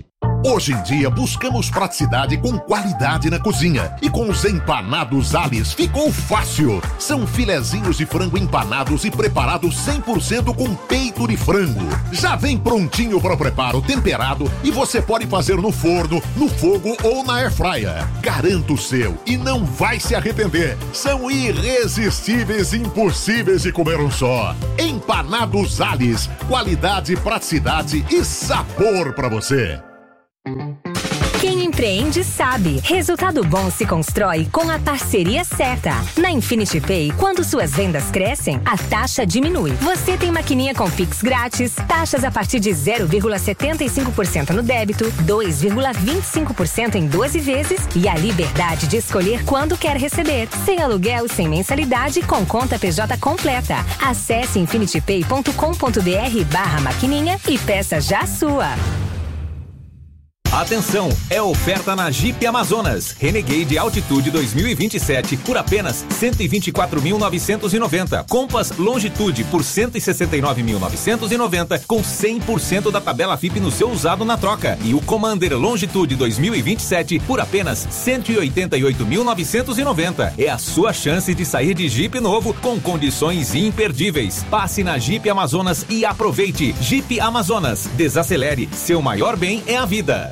Hoje em dia buscamos praticidade com qualidade na cozinha. E com os empanados Alice ficou fácil. São filezinhos de frango empanados e preparados 100% com peito de frango. Já vem prontinho para o preparo, temperado, e você pode fazer no forno, no fogo ou na airfryer. Garanta o seu e não vai se arrepender. São irresistíveis e impossíveis de comer um só. Empanados Alice, qualidade, praticidade e sabor para você. Quem empreende sabe. Resultado bom se constrói com a parceria certa. Na Infinity Pay, quando suas vendas crescem, a taxa diminui. Você tem maquininha com Pix grátis, taxas a partir de 0,75% no débito, 2,25% em 12 vezes e a liberdade de escolher quando quer receber. Sem aluguel, sem mensalidade, com conta PJ completa. Acesse infinitypay.com.br/maquininha e peça já a sua. Atenção, é oferta na Jeep Amazonas Renegade Altitude 2027 por apenas 124.990. Compass Longitude por 169.990 com 100% da tabela FIP no seu usado na troca. E o Commander Longitude 2027 por apenas 188.990. É a sua chance de sair de Jeep novo com condições imperdíveis. Passe na Jeep Amazonas e aproveite. Jeep Amazonas. Desacelere. Seu maior bem é a vida.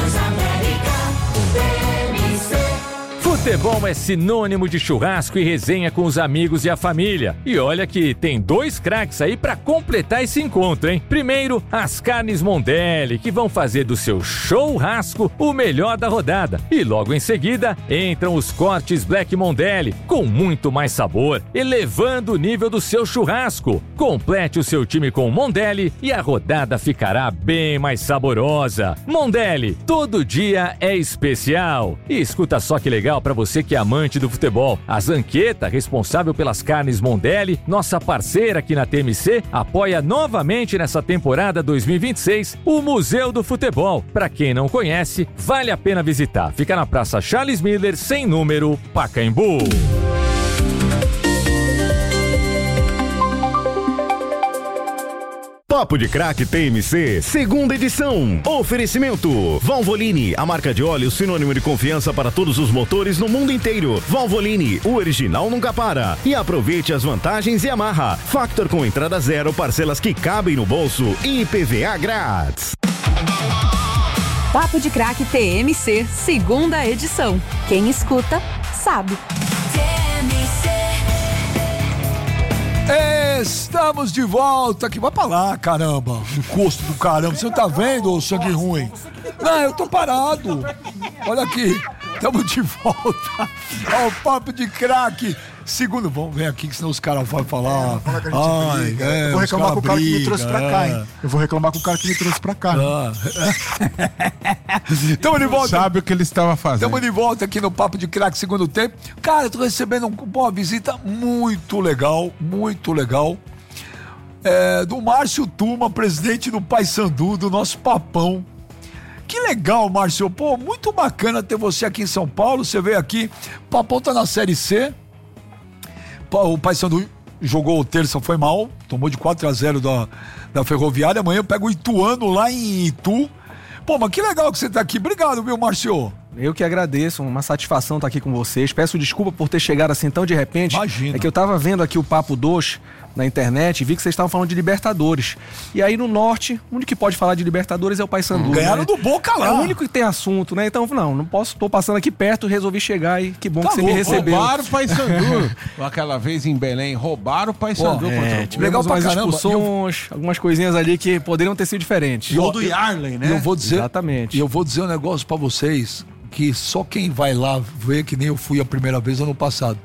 Futebol é sinônimo de churrasco e resenha com os amigos e a família. E olha que tem 2 craques aí pra completar esse encontro, hein? Primeiro, as carnes Mondelli, que vão fazer do seu churrasco o melhor da rodada. E logo em seguida, entram os cortes Black Mondelli, com muito mais sabor, elevando o nível do seu churrasco. Complete o seu time com Mondelli e a rodada ficará bem mais saborosa. Mondelli, todo dia é especial. E escuta só que legal para você que é amante do futebol. A Zanqueta, responsável pelas carnes Mondelli, nossa parceira aqui na TMC, apoia novamente nessa temporada 2026 o Museu do Futebol. Para quem não conhece, vale a pena visitar. Fica na Praça Charles Miller, sem número, Pacaembu. Papo de Craque TMC, segunda edição. Oferecimento Valvoline, a marca de óleo sinônimo de confiança para todos os motores no mundo inteiro. Valvoline, o original nunca para. E aproveite as vantagens Yamaha. Factor com entrada zero, parcelas que cabem no bolso e IPVA grátis. Papo de Craque TMC, segunda edição. Quem escuta, sabe. Estamos de volta aqui. Vai pra lá, caramba. Encosto do caramba. Você não tá vendo, ô sangue ruim? Não, eu tô parado. Olha aqui. Estamos de volta ao Papo de Craque. Segundo, vamos ver aqui, que senão os caras vão falar. Eu vou reclamar com o cara que me trouxe pra cá, hein? Eu vou reclamar com o cara que me trouxe pra cá. Estamos de volta. Sabe o que ele estava fazendo. Estamos de volta aqui no Papo de Craque, segundo tempo. Cara, eu tô recebendo uma visita muito legal, do Márcio Turma, presidente do Paysandu, do nosso Papão. Que legal, Márcio. Pô, muito bacana ter você aqui em São Paulo. Você veio aqui, o Papão tá na Série C. O Paysandu jogou terça, foi mal, tomou de 4-0 da Ferroviária. Amanhã eu pego o Ituano lá em Itu. Pô, mas que legal que você tá aqui. Obrigado, viu, Márcio? Eu que agradeço, uma satisfação estar aqui com vocês. Peço desculpa por ter chegado assim tão de repente. Imagina. É que eu tava vendo aqui o Papo 2 na internet e vi que vocês estavam falando de Libertadores. E aí no Norte, o único que pode falar de Libertadores é o Paysandu. Ganharam, né? Do Boca lá. É o único que tem assunto, né? Então, não posso, tô passando aqui perto, resolvi chegar e que bom que você me recebeu. Roubaram o Paysandu. Aquela vez em Belém, roubaram o Paysandu. Tivemos umas discussões, algumas coisinhas ali que poderiam ter sido diferentes. E o do Yarley, né? Eu vou dizer, exatamente. E eu vou dizer um negócio pra vocês, que só quem vai lá vê, que nem eu fui a primeira vez ano passado.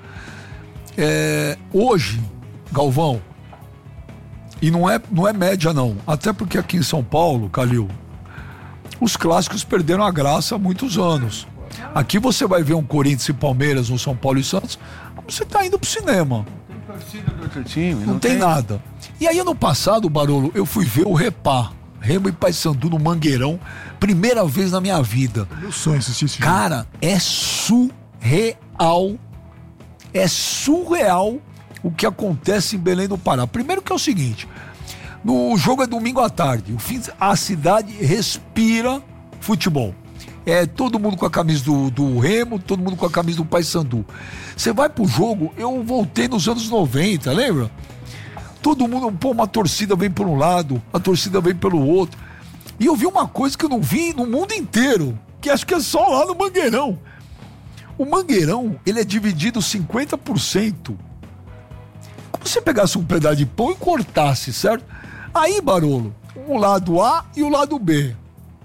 Hoje, Galvão, e não é média não, até porque aqui em São Paulo, Calil, os clássicos perderam a graça há muitos anos. Aqui você vai ver um Corinthians e Palmeiras, um São Paulo e Santos, como você tá indo pro cinema. Não tem torcida do outro time. Não tem nada. E aí ano passado, Barolo, eu fui ver o Repá, Remo e Paysandu no Mangueirão, primeira vez na minha vida. Meu sonho assistir esse Cara, é surreal. É surreal o que acontece em Belém do Pará. Primeiro que é o seguinte, o jogo é domingo à tarde, a cidade respira futebol. É todo mundo com a camisa do Remo, todo mundo com a camisa do Paysandu. Você vai pro jogo, eu voltei nos anos 90, lembra? Todo mundo, pô, uma torcida vem por um lado, a torcida vem pelo outro. E eu vi uma coisa que eu não vi no mundo inteiro, que acho que é só lá no Mangueirão. O Mangueirão, ele é dividido 50%. Como se você pegasse um pedaço de pão e cortasse, certo? Aí, Barolo, o lado A e o lado B.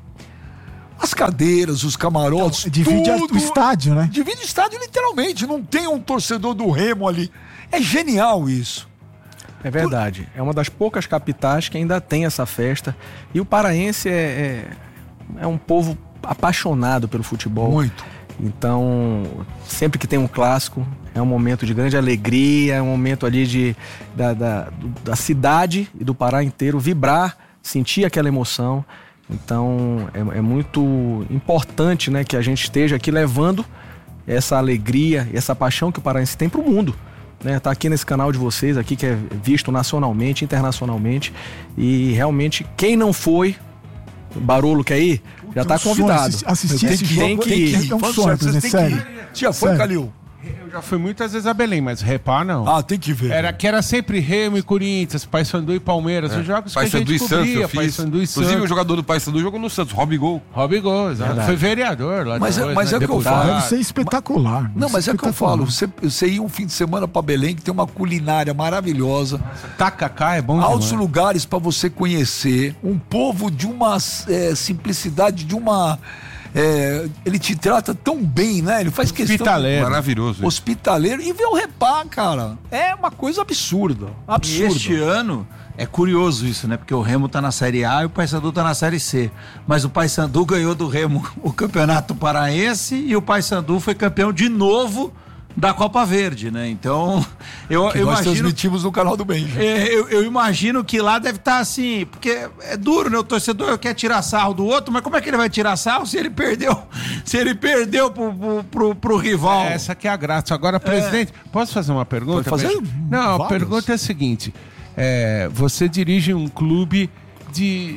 As cadeiras, os camarotes, então, divide o estádio, né? Divide o estádio literalmente, não tem um torcedor do Remo ali. É genial isso. É verdade. É uma das poucas capitais que ainda tem essa festa. E o paraense é um povo apaixonado pelo futebol. Muito. Então, sempre que tem um clássico, é um momento de grande alegria, é um momento ali da cidade e do Pará inteiro vibrar, sentir aquela emoção. Então, é muito importante, né, que a gente esteja aqui levando essa alegria, essa paixão que o paraense tem para o mundo. Tá aqui nesse canal de vocês, aqui que é visto nacionalmente, internacionalmente. E realmente, quem não foi, Barolo quer ir, já tá convidado. Assistir esse jogo tem que ir. É um sonho, sério. Já foi, Calil? Eu já fui muitas vezes a Belém, mas Repá não. Ah, tem que ver. Era sempre Remo e Corinthians, Paysandu e Palmeiras. Os jogos que a gente cobria, Paysandu e Santos. Inclusive o jogador do Paysandu jogou no Santos, Robigol, exato. Foi vereador lá. Mas depois, é o que eu falo. Deve ser espetacular. Não, mas é o que eu falo. Você ir um fim de semana pra Belém, que tem uma culinária maravilhosa. Tacacá é bom altos demais. Lugares pra você conhecer. Um povo de uma simplicidade, de uma... ele te trata tão bem, né? Ele faz questão. Hospitaleiro. Maravilhoso. Hospitaleiro. E ver o Repá, cara. É uma coisa absurda. E este ano é curioso isso, né? Porque o Remo tá na Série A e o Paysandu tá na Série C. Mas o Paysandu ganhou do Remo o Campeonato Paraense e o Paysandu foi campeão de novo da Copa Verde, né? Então, eu nós imagino... transmitimos no canal do Benja. Eu imagino que lá deve estar assim, porque é duro, né? O torcedor quer tirar sarro do outro, mas como é que ele vai tirar sarro se ele perdeu pro rival? Essa que é a graça. Agora, presidente, posso fazer uma pergunta? Pode fazer? Não, a pergunta é a seguinte. Você dirige um clube de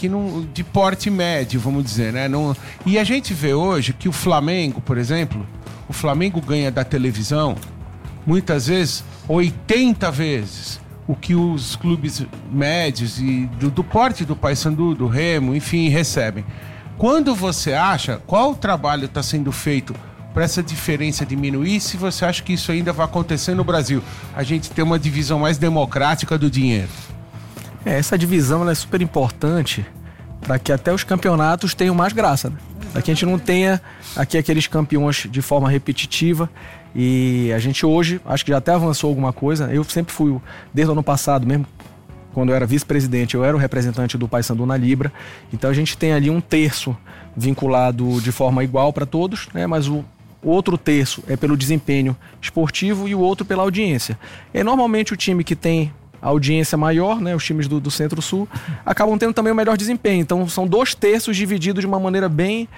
porte médio, vamos dizer, né? E a gente vê hoje que o Flamengo, por exemplo... O Flamengo ganha da televisão, muitas vezes, 80 vezes o que os clubes médios e do porte do Paysandu, do Remo, enfim, recebem. Quando você acha, qual trabalho está sendo feito para essa diferença diminuir, se você acha que isso ainda vai acontecer no Brasil? A gente ter uma divisão mais democrática do dinheiro. Essa divisão ela é super importante para que até os campeonatos tenham mais graça, né? Para que a gente não tenha aqui aqueles campeões de forma repetitiva. E a gente hoje, acho que já até avançou alguma coisa. Eu sempre fui, desde o ano passado mesmo, quando eu era vice-presidente, eu era o representante do Paysandu na Libra. Então a gente tem ali um terço vinculado de forma igual para todos, né? Mas o outro terço é pelo desempenho esportivo e o outro pela audiência. E normalmente o time que tem a audiência maior, né, os times do Centro-Sul, acabam tendo também o melhor desempenho. Então são 2/3 divididos de uma maneira bem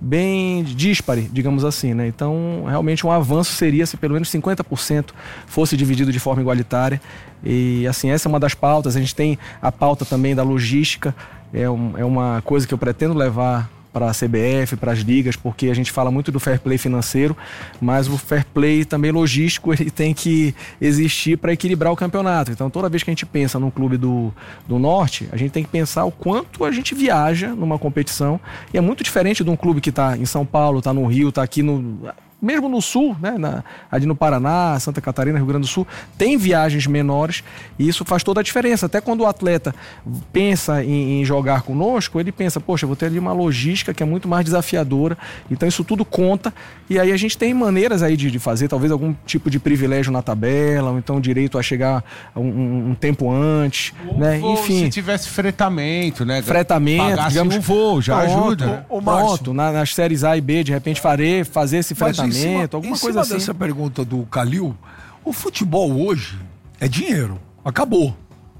díspare, digamos assim, né? Então realmente um avanço seria se pelo menos 50% fosse dividido de forma igualitária. E assim, essa é uma das pautas. A gente tem a pauta também da logística, é uma coisa que eu pretendo levar para a CBF, para as ligas, porque a gente fala muito do fair play financeiro, mas o fair play também logístico, ele tem que existir para equilibrar o campeonato. Então toda vez que a gente pensa num clube do Norte, a gente tem que pensar o quanto a gente viaja numa competição, e é muito diferente de um clube que está em São Paulo, está no Rio, está aqui mesmo no Sul, né, ali no Paraná, Santa Catarina, Rio Grande do Sul, tem viagens menores e isso faz toda a diferença. Até quando o atleta pensa em jogar conosco, ele pensa, poxa, eu vou ter ali uma logística que é muito mais desafiadora, então isso tudo conta. E aí a gente tem maneiras aí de fazer, talvez algum tipo de privilégio na tabela, ou então direito a chegar um tempo antes, né? Enfim. Se tivesse fretamento, né? Fretamento, digamos, um voo, já ajuda. Pronto, nas séries A e B, de repente fazer esse fretamento. Alguma coisa assim. Dessa pergunta do Calil, o futebol hoje é dinheiro. Acabou,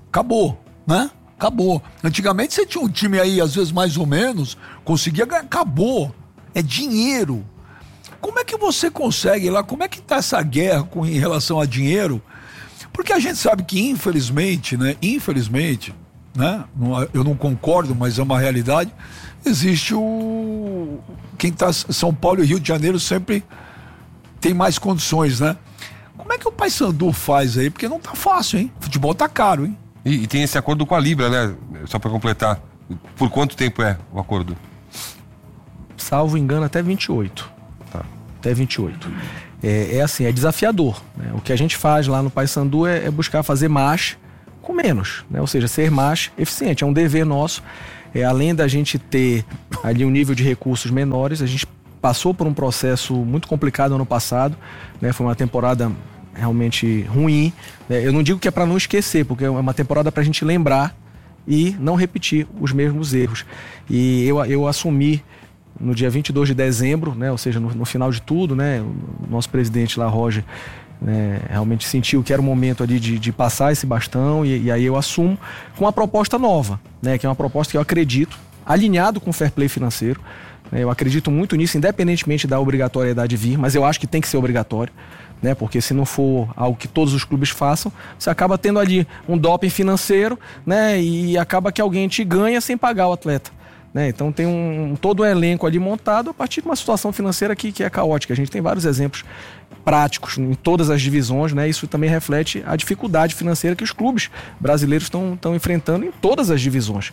né? Acabou. Antigamente você tinha um time aí, às vezes mais ou menos, conseguia ganhar. Acabou. É dinheiro. Como é que você consegue lá? Como é que tá essa guerra em relação a dinheiro? Porque a gente sabe que infelizmente, né? Eu não concordo, mas é uma realidade. existe quem tá São Paulo e Rio de Janeiro sempre tem mais condições, né? Como é que o Paysandu faz aí? Porque não tá fácil, hein? Futebol tá caro, hein? E tem esse acordo com a Libra, né? Só pra completar. Por quanto tempo é o acordo? Salvo engano, até 28. Tá. Até 28. É assim, é desafiador, né? O que a gente faz lá no Paysandu é buscar fazer mais com menos, né? Ou seja, ser mais eficiente. É um dever nosso. Além da gente ter ali um nível de recursos menores, a gente passou por um processo muito complicado ano passado, né? Foi uma temporada realmente ruim, né? Eu não digo que é para não esquecer, porque é uma temporada para a gente lembrar e não repetir os mesmos erros. E eu assumi no dia 22 de dezembro, né? Ou seja, no final de tudo, né? O nosso presidente lá, Roger, né, realmente sentiu que era o momento ali de passar esse bastão e aí eu assumo com uma proposta nova, né? Que é uma proposta que eu acredito, alinhado com o fair play financeiro. Eu acredito muito nisso, independentemente da obrigatoriedade de vir, mas eu acho que tem que ser obrigatório, né? Porque se não for algo que todos os clubes façam, você acaba tendo ali um doping financeiro, né? E acaba que alguém te ganha sem pagar o atleta, né? Então tem todo um elenco ali montado a partir de uma situação financeira que é caótica. A gente tem vários exemplos práticos em todas as divisões, né? Isso também reflete a dificuldade financeira que os clubes brasileiros estão enfrentando em todas as divisões.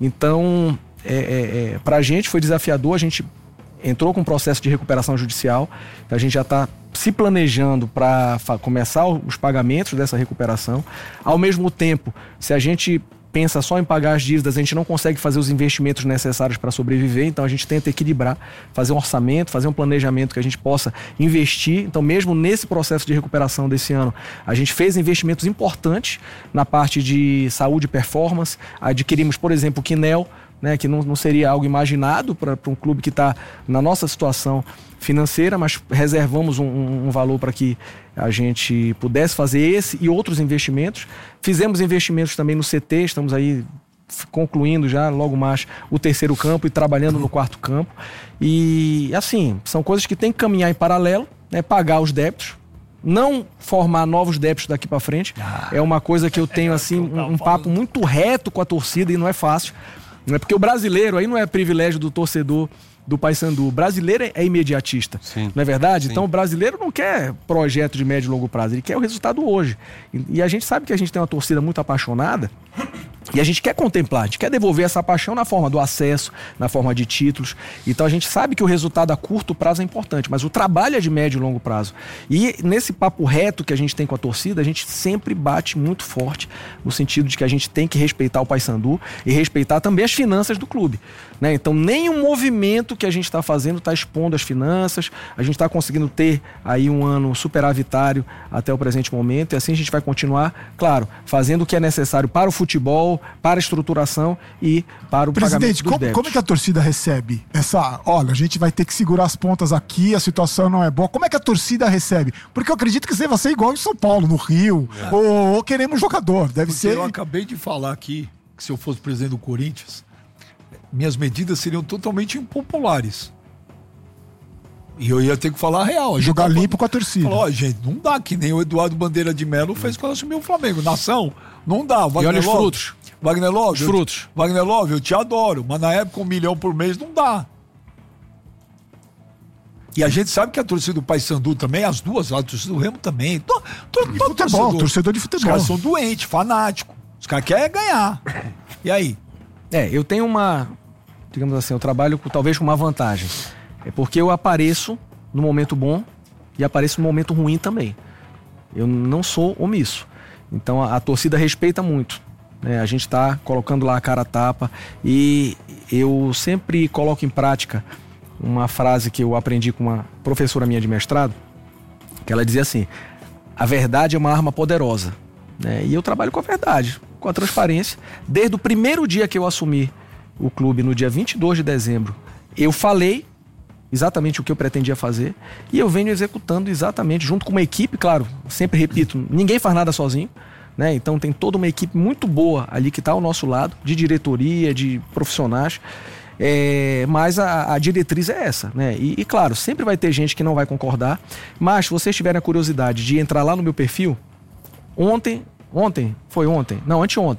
Então, para a gente foi desafiador. A gente entrou com um processo de recuperação judicial, a gente já está se planejando para começar os pagamentos dessa recuperação. Ao mesmo tempo, se a gente pensa só em pagar as dívidas, a gente não consegue fazer os investimentos necessários para sobreviver, então a gente tenta equilibrar, fazer um orçamento, fazer um planejamento que a gente possa investir. Então, mesmo nesse processo de recuperação desse ano, a gente fez investimentos importantes na parte de saúde e performance. Adquirimos, por exemplo, o Quinel, né, que não seria algo imaginado para um clube que está na nossa situação financeira, mas reservamos um valor para que a gente pudesse fazer esse e outros investimentos. Fizemos investimentos também no CT, estamos aí concluindo já logo mais o terceiro campo e trabalhando no quarto campo. E assim, são coisas que tem que caminhar em paralelo, né, pagar os débitos, não formar novos débitos daqui para frente. É uma coisa que eu tenho assim um papo muito reto com a torcida e não é fácil. Porque o brasileiro, aí não é privilégio do torcedor do Paysandu, o brasileiro é imediatista, sim, não é verdade? Sim. Então o brasileiro não quer projeto de médio e longo prazo, ele quer o resultado hoje. E a gente sabe que a gente tem uma torcida muito apaixonada e a gente quer contemplar, a gente quer devolver essa paixão na forma do acesso, na forma de títulos. Então a gente sabe que o resultado a curto prazo é importante, mas o trabalho é de médio e longo prazo. E nesse papo reto que a gente tem com a torcida, a gente sempre bate muito forte no sentido de que a gente tem que respeitar o Paysandu e respeitar também as finanças do clube, né? Então nenhum movimento que a gente está fazendo está expondo as finanças, a gente está conseguindo ter aí um ano superavitário até o presente momento, e assim a gente vai continuar, claro, fazendo o que é necessário para o futebol, para a estruturação e para o pagamento dos débitos. Como é que a torcida recebe olha, a gente vai ter que segurar as pontas aqui, a situação não é boa. Como é que a torcida recebe? Porque eu acredito que deva ser igual em São Paulo, no Rio, ou queremos jogador, deve ser. Eu acabei de falar aqui que se eu fosse presidente do Corinthians, minhas medidas seriam totalmente impopulares. E eu ia ter que falar a real. Jogar limpo com a torcida. Falou, gente, não dá, que nem o Eduardo Bandeira de Melo fez quando assumiu o Flamengo. Nação, não dá. E olha os frutos. Wagner Love, os frutos. Wagner Love, eu te adoro, mas na época 1 milhão por mês não dá. E a gente sabe que a torcida do Paysandu também, as duas, a torcida do Remo também. Torcedor de futebol. Os caras são doentes, fanáticos. Os caras querem ganhar. E aí? Eu tenho digamos assim, eu trabalho talvez com uma vantagem. É porque eu apareço no momento bom e apareço no momento ruim também. Eu não sou omisso. Então a torcida respeita muito, né? A gente está colocando lá a cara a tapa e eu sempre coloco em prática uma frase que eu aprendi com uma professora minha de mestrado, que ela dizia assim: a verdade é uma arma poderosa, né? E eu trabalho com a verdade, com a transparência. Desde o primeiro dia que eu assumi o clube, no dia 22 de dezembro, eu falei exatamente o que eu pretendia fazer e eu venho executando exatamente, junto com uma equipe, claro, sempre repito, ninguém faz nada sozinho, né? Então tem toda uma equipe muito boa ali que está ao nosso lado, de diretoria, de profissionais, mas a diretriz é essa, né? E claro, sempre vai ter gente que não vai concordar, mas se vocês tiverem a curiosidade de entrar lá no meu perfil, anteontem,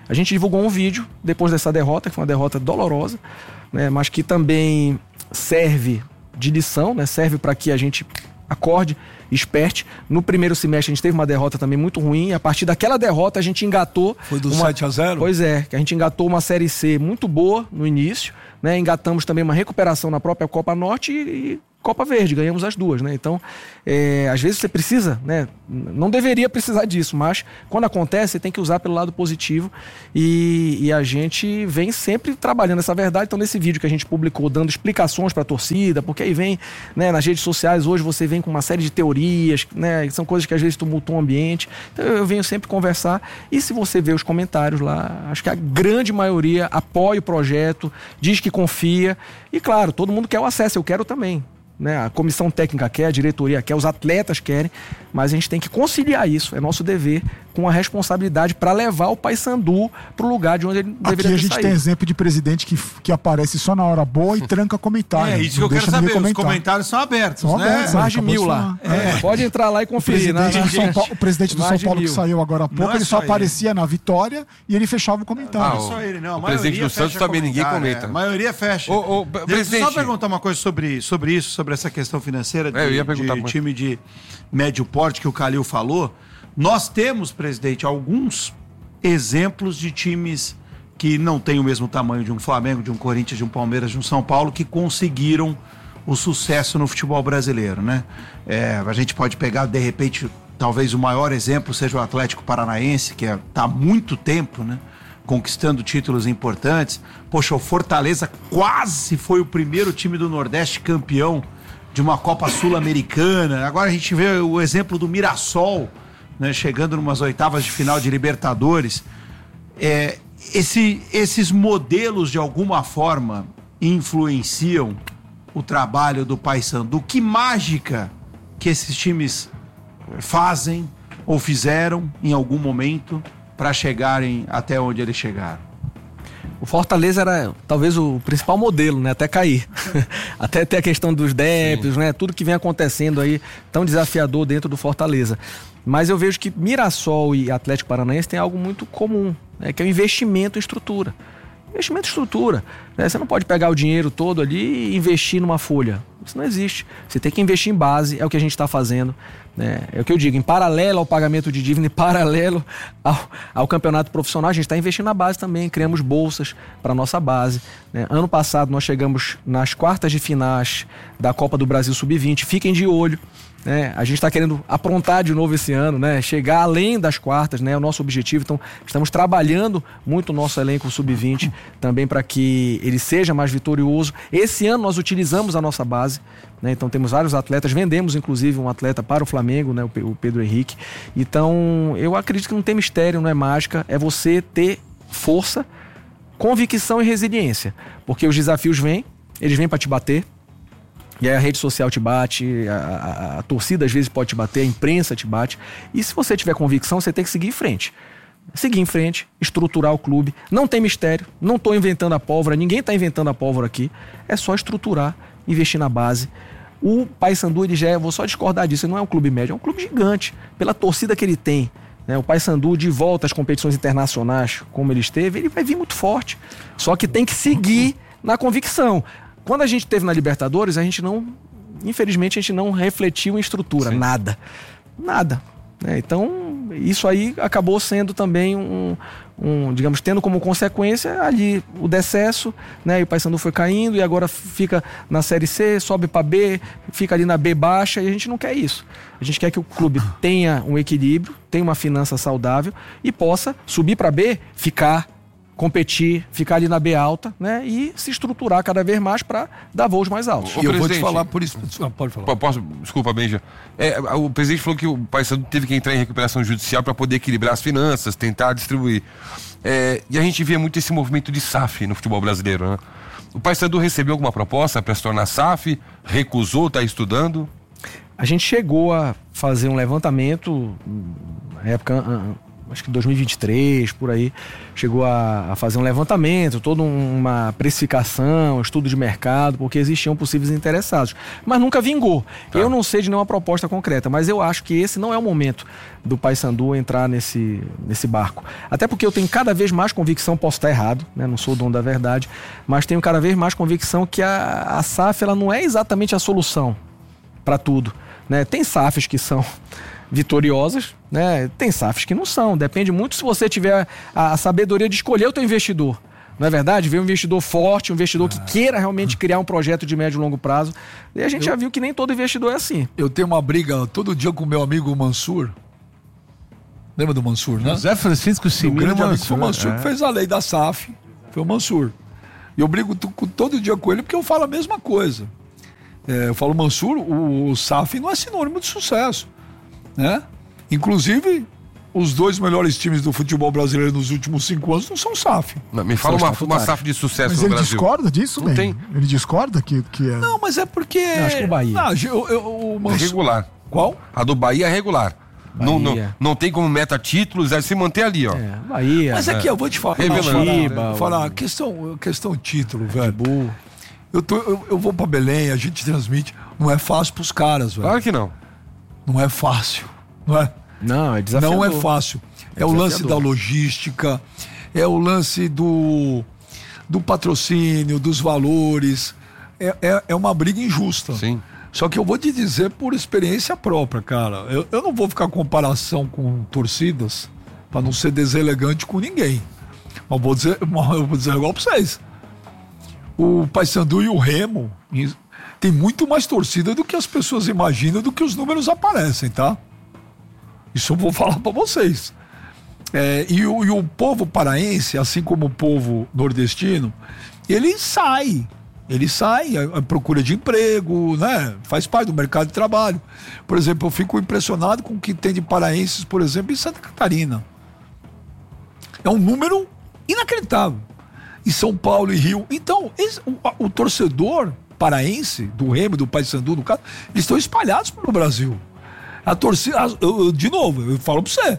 A gente divulgou um vídeo depois dessa derrota, que foi uma derrota dolorosa, né, mas que também serve de lição, né, serve para que a gente acorde, esperte. No primeiro semestre a gente teve uma derrota também muito ruim, a partir daquela derrota a gente engatou... Foi do 7-0? Pois é, que a gente engatou uma Série C muito boa no início, né, engatamos também uma recuperação na própria Copa Norte e Copa Verde, ganhamos as duas, né? Então, às vezes você precisa, né? Não deveria precisar disso, mas quando acontece, você tem que usar pelo lado positivo e a gente vem sempre trabalhando essa verdade. Então, nesse vídeo que a gente publicou, dando explicações para a torcida, porque aí vem, né, nas redes sociais, hoje você vem com uma série de teorias, né? São coisas que às vezes tumultuam o ambiente. Então, eu venho sempre conversar e se você ver os comentários lá, acho que a grande maioria apoia o projeto, diz que confia e, claro, todo mundo quer o acesso, eu quero também. Né? A comissão técnica quer, a diretoria quer, os atletas querem, mas a gente tem que conciliar isso, é nosso dever, com a responsabilidade para levar o Paysandu para o lugar de onde ele deveria ter saído. Aqui a gente tem exemplo de presidente que aparece só na hora boa e tranca comentário. É isso que eu quero saber, os comentários são abertos, né? Mais de 1000 lá. Pode entrar lá e conferir. O presidente do São Paulo que saiu agora há pouco, ele só aparecia na vitória e ele fechava o comentário. Não é só ele, não. O presidente do Santos também ninguém comenta. A maioria fecha. Deixa eu só perguntar uma coisa sobre isso, sobre essa questão financeira de time de médio porte que o Calil falou. Nós temos, presidente, alguns exemplos de times que não têm o mesmo tamanho de um Flamengo, de um Corinthians, de um Palmeiras, de um São Paulo, que conseguiram o sucesso no futebol brasileiro, né? A gente pode pegar, de repente, talvez o maior exemplo seja o Atlético Paranaense, que está há muito tempo, né, conquistando títulos importantes. Poxa, o Fortaleza quase foi o primeiro time do Nordeste campeão de uma Copa Sul-Americana. Agora a gente vê o exemplo do Mirassol, né, chegando numas oitavas de final de Libertadores. Esses modelos, de alguma forma, influenciam o trabalho do Paysandu. Que mágica que esses times fazem ou fizeram em algum momento para chegarem até onde eles chegaram? O Fortaleza era talvez o principal modelo, né? Até cair. Até ter a questão dos débitos, né? Tudo que vem acontecendo aí tão desafiador dentro do Fortaleza. Mas eu vejo que Mirassol e Atlético Paranaense tem algo muito comum, né? Que é o investimento em estrutura. Investimento em estrutura, né? Você não pode pegar o dinheiro todo ali e investir numa folha. Isso não existe. Você tem que investir em base, é o que a gente está fazendo, né? É o que eu digo, em paralelo ao pagamento de dívida, em paralelo ao campeonato profissional, a gente está investindo na base também, criamos bolsas para a nossa base, né? Ano passado nós chegamos nas quartas de finais da Copa do Brasil Sub-20, fiquem de olho. A gente está querendo aprontar de novo esse ano, né? Chegar além das quartas, né? É o nosso objetivo. Então, estamos trabalhando muito o nosso elenco sub-20 também para que ele seja mais vitorioso. Esse ano nós utilizamos a nossa base, né? Então temos vários atletas, vendemos inclusive um atleta para o Flamengo, né? O Pedro Henrique. Então, eu acredito que não tem mistério, não é mágica, é você ter força, convicção e resiliência. Porque os desafios vêm, eles vêm para te bater. E aí a rede social te bate, a torcida às vezes pode te bater, a imprensa te bate. E se você tiver convicção, você tem que seguir em frente. Seguir em frente, estruturar o clube. Não tem mistério, não estou inventando a pólvora, ninguém está inventando a pólvora aqui. É só estruturar, investir na base. O Paysandu, ele já vou só discordar disso, ele não é um clube médio, é um clube gigante. Pela torcida que ele tem, né? O Paysandu de volta às competições internacionais, como ele esteve, ele vai vir muito forte. Só que tem que seguir na convicção. Quando a gente teve na Libertadores, infelizmente a gente não refletiu em estrutura, nada, né? Então isso aí acabou sendo também digamos, tendo como consequência ali o decesso, né? E o Paysandu foi caindo e agora fica na Série C, sobe para B, fica ali na B baixa e a gente não quer isso. A gente quer que o clube tenha um equilíbrio, tenha uma finança saudável e possa subir para B, competir, ficar ali na B alta, né? E se estruturar cada vez mais para dar voos mais altos. E eu vou te falar por isso. Pode falar. Desculpa, Benja. O presidente falou que o Paysandu teve que entrar em recuperação judicial para poder equilibrar as finanças, tentar distribuir. E a gente via muito esse movimento de SAF no futebol brasileiro, né? O Paysandu recebeu alguma proposta para se tornar SAF? Recusou, está estudando? A gente chegou a fazer um levantamento na época acho que 2023, por aí, chegou a fazer um levantamento, toda uma precificação, estudo de mercado, porque existiam possíveis interessados. Mas nunca vingou. Eu não sei de nenhuma proposta concreta, mas eu acho que esse não é o momento do Paysandu entrar nesse barco. Até porque eu tenho cada vez mais convicção, posso estar errado, né? Não sou o dono da verdade, mas tenho cada vez mais convicção que a SAF ela não é exatamente a solução para tudo, né? Tem SAFs que são vitoriosas, né? Tem SAFs que não são. Depende muito se você tiver a sabedoria de escolher o teu investidor. Não é verdade? Ver um investidor forte, um investidor que queira realmente criar um projeto de médio e longo prazo. E a gente já viu que nem todo investidor é assim. Eu tenho uma briga todo dia com o meu amigo Mansur. Lembra do Mansur, né? José Francisco Simino. O grande amigo foi o Mansur que fez a lei da SAF. Foi o Mansur. E eu brigo todo dia com ele porque eu falo a mesma coisa. Eu falo, Mansur, o SAF não é sinônimo de sucesso, né? Inclusive, os 2 melhores times do futebol brasileiro nos últimos 5 anos não são SAF. Não, me fala uma SAF de sucesso mas no ele Brasil. Discorda disso, não tem. Ele discorda que é... Não, mas é porque... Não, acho que o Bahia. O Mansur... É regular. Qual? A do Bahia é regular. Não tem como meta títulos, é se manter ali, ó. Bahia. Mas aqui, eu vou te falar. Questão título, velho. Eu vou pra Belém, a gente transmite. Não é fácil pros caras, velho. Claro que não. Não é fácil, não é? Não, é desafiador. Não é fácil. É o lance da logística, é o lance do patrocínio, dos valores. É uma briga injusta. Sim. Só que eu vou te dizer por experiência própria, cara. Eu não vou ficar com comparação com torcidas pra não ser deselegante com ninguém. Mas eu vou dizer igual pra vocês. O Paysandu e o Remo tem muito mais torcida do que as pessoas imaginam, do que os números aparecem, tá? Isso eu vou falar pra vocês. E o povo paraense, assim como o povo nordestino, ele sai à procura de emprego, né? Faz parte do mercado de trabalho. Por exemplo, eu fico impressionado com o que tem de paraenses, por exemplo, em Santa Catarina. É um número inacreditável. Em São Paulo e Rio. Então, o torcedor paraense, do Remo, do Paysandu, no caso, eles estão espalhados pelo Brasil. A torcida, de novo, eu falo pra você,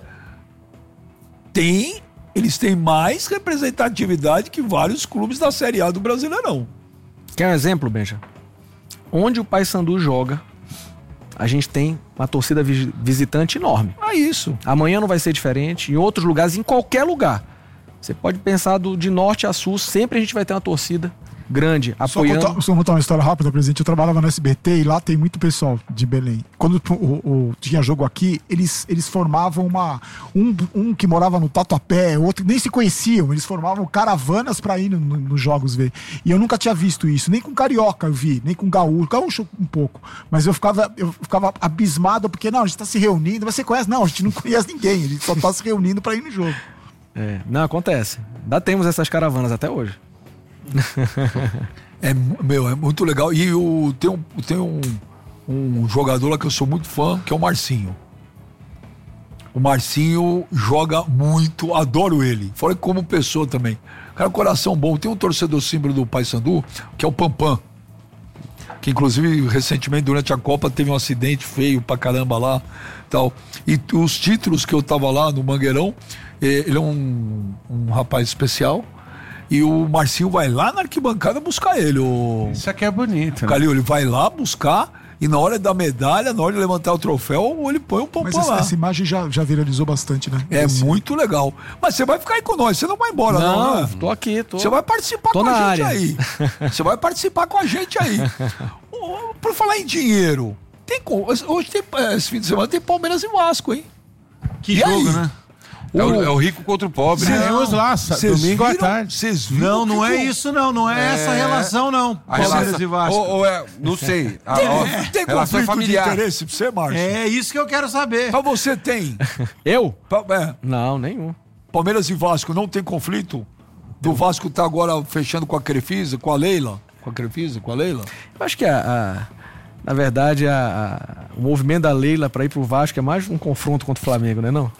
eles têm mais representatividade que vários clubes da Série A do Brasileirão. Quer um exemplo, Benja? Onde o Paysandu joga, a gente tem uma torcida visitante enorme. É isso. Amanhã não vai ser diferente, em outros lugares, em qualquer lugar. Você pode pensar de norte a sul, sempre a gente vai ter uma torcida grande, apoiando. Só contar uma história rápida, presidente. Eu trabalhava no SBT e lá tem muito pessoal de Belém. Quando tinha jogo aqui, eles formavam um que morava no Tatuapé, outro nem se conheciam, eles formavam caravanas pra ir nos jogos ver. E eu nunca tinha visto isso, nem com carioca eu vi, nem com gaúcho um pouco. Mas eu ficava abismado, porque não, a gente tá se reunindo, você conhece? Não, a gente não conhece ninguém, a gente só tá se reunindo pra ir no jogo. Não, acontece. Ainda temos essas caravanas até hoje. É muito legal. E tem um jogador lá que eu sou muito fã, que é o Marcinho. O Marcinho joga muito, adoro ele. Fora que como pessoa também. Cara, coração bom. Tem um torcedor símbolo do Paysandu, que é o Pampam. Que inclusive recentemente durante a Copa teve um acidente feio pra caramba lá. Tal. E os títulos que eu tava lá no Mangueirão, ele é um rapaz especial. E o Marcinho vai lá na arquibancada buscar ele. Isso aqui é bonito, né? Calil, ele vai lá buscar e na hora da medalha, na hora de levantar o troféu, ele põe um pompom lá. Mas essa imagem já viralizou bastante, né? Muito legal. Mas você vai ficar aí com nós, você não vai embora não, né? Tô aqui, Você vai participar com a gente aí. Você vai participar com a gente aí. Por falar em dinheiro, hoje esse fim de semana tem Palmeiras e Vasco, hein? Que jogo, né? É o rico contra o pobre. Vamos lá, domingo à tarde. Vocês viram? Não é isso, não é essa relação, não. Palmeiras e Vasco. Não sei. Tem relação conflito familiar. de interesse pra você, Márcio? É isso que eu quero saber. Mas você tem? Eu? Não, nenhum. Palmeiras e Vasco não tem conflito? Do Vasco tá agora fechando com a Crefisa, com a Leila? Com a Crefisa, com a Leila? Eu acho que na verdade o movimento da Leila pra ir pro Vasco é mais um confronto contra o Flamengo, né não?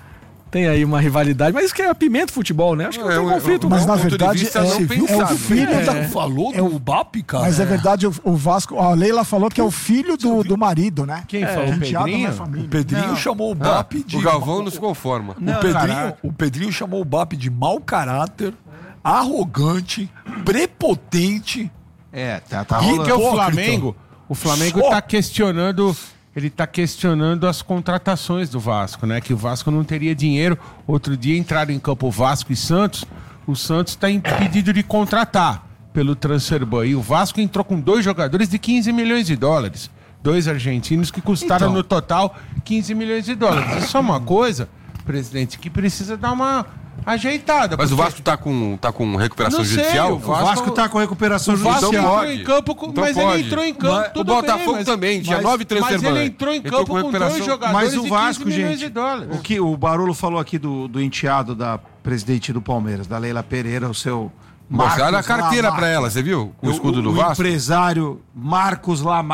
tem aí uma rivalidade, mas isso que é apimenta o futebol, né? Acho que não tem conflito. Mas não. na verdade é o filho da... Falou do BAP, cara. Mas é verdade, o Vasco... A Leila falou que é o filho do marido, né? Quem falou? O Pedrinho? O Pedrinho chamou o BAP de... O Galvão não se conforma. O Pedrinho chamou o BAP de mau caráter, arrogante, prepotente. Tá rolando. Porque o Flamengo tá questionando... Ele está questionando as contratações do Vasco, né? Que o Vasco não teria dinheiro. Outro dia entraram em campo Vasco e Santos. O Santos está impedido de contratar pelo Transfer Ban. E o Vasco entrou com 2 jogadores de 15 milhões de dólares. 2 argentinos que custaram no total 15 milhões de dólares. Isso é uma coisa, presidente, que precisa dar uma ajeitada. Mas o Vasco tá com recuperação judicial? O Vasco tá com recuperação judicial. Então entrou em campo, mas ele entrou em campo. O Botafogo também, tinha 9 transfer ban. Mas ele entrou em campo com 2 jogadores mas o Vasco, de 15 milhões gente, de dólares. O que o Barolo falou aqui do enteado da presidente do Palmeiras, da Leila Pereira, o seu Mostraram a carteira pra ela, você viu? O escudo do Vasco. O empresário Marcos lá,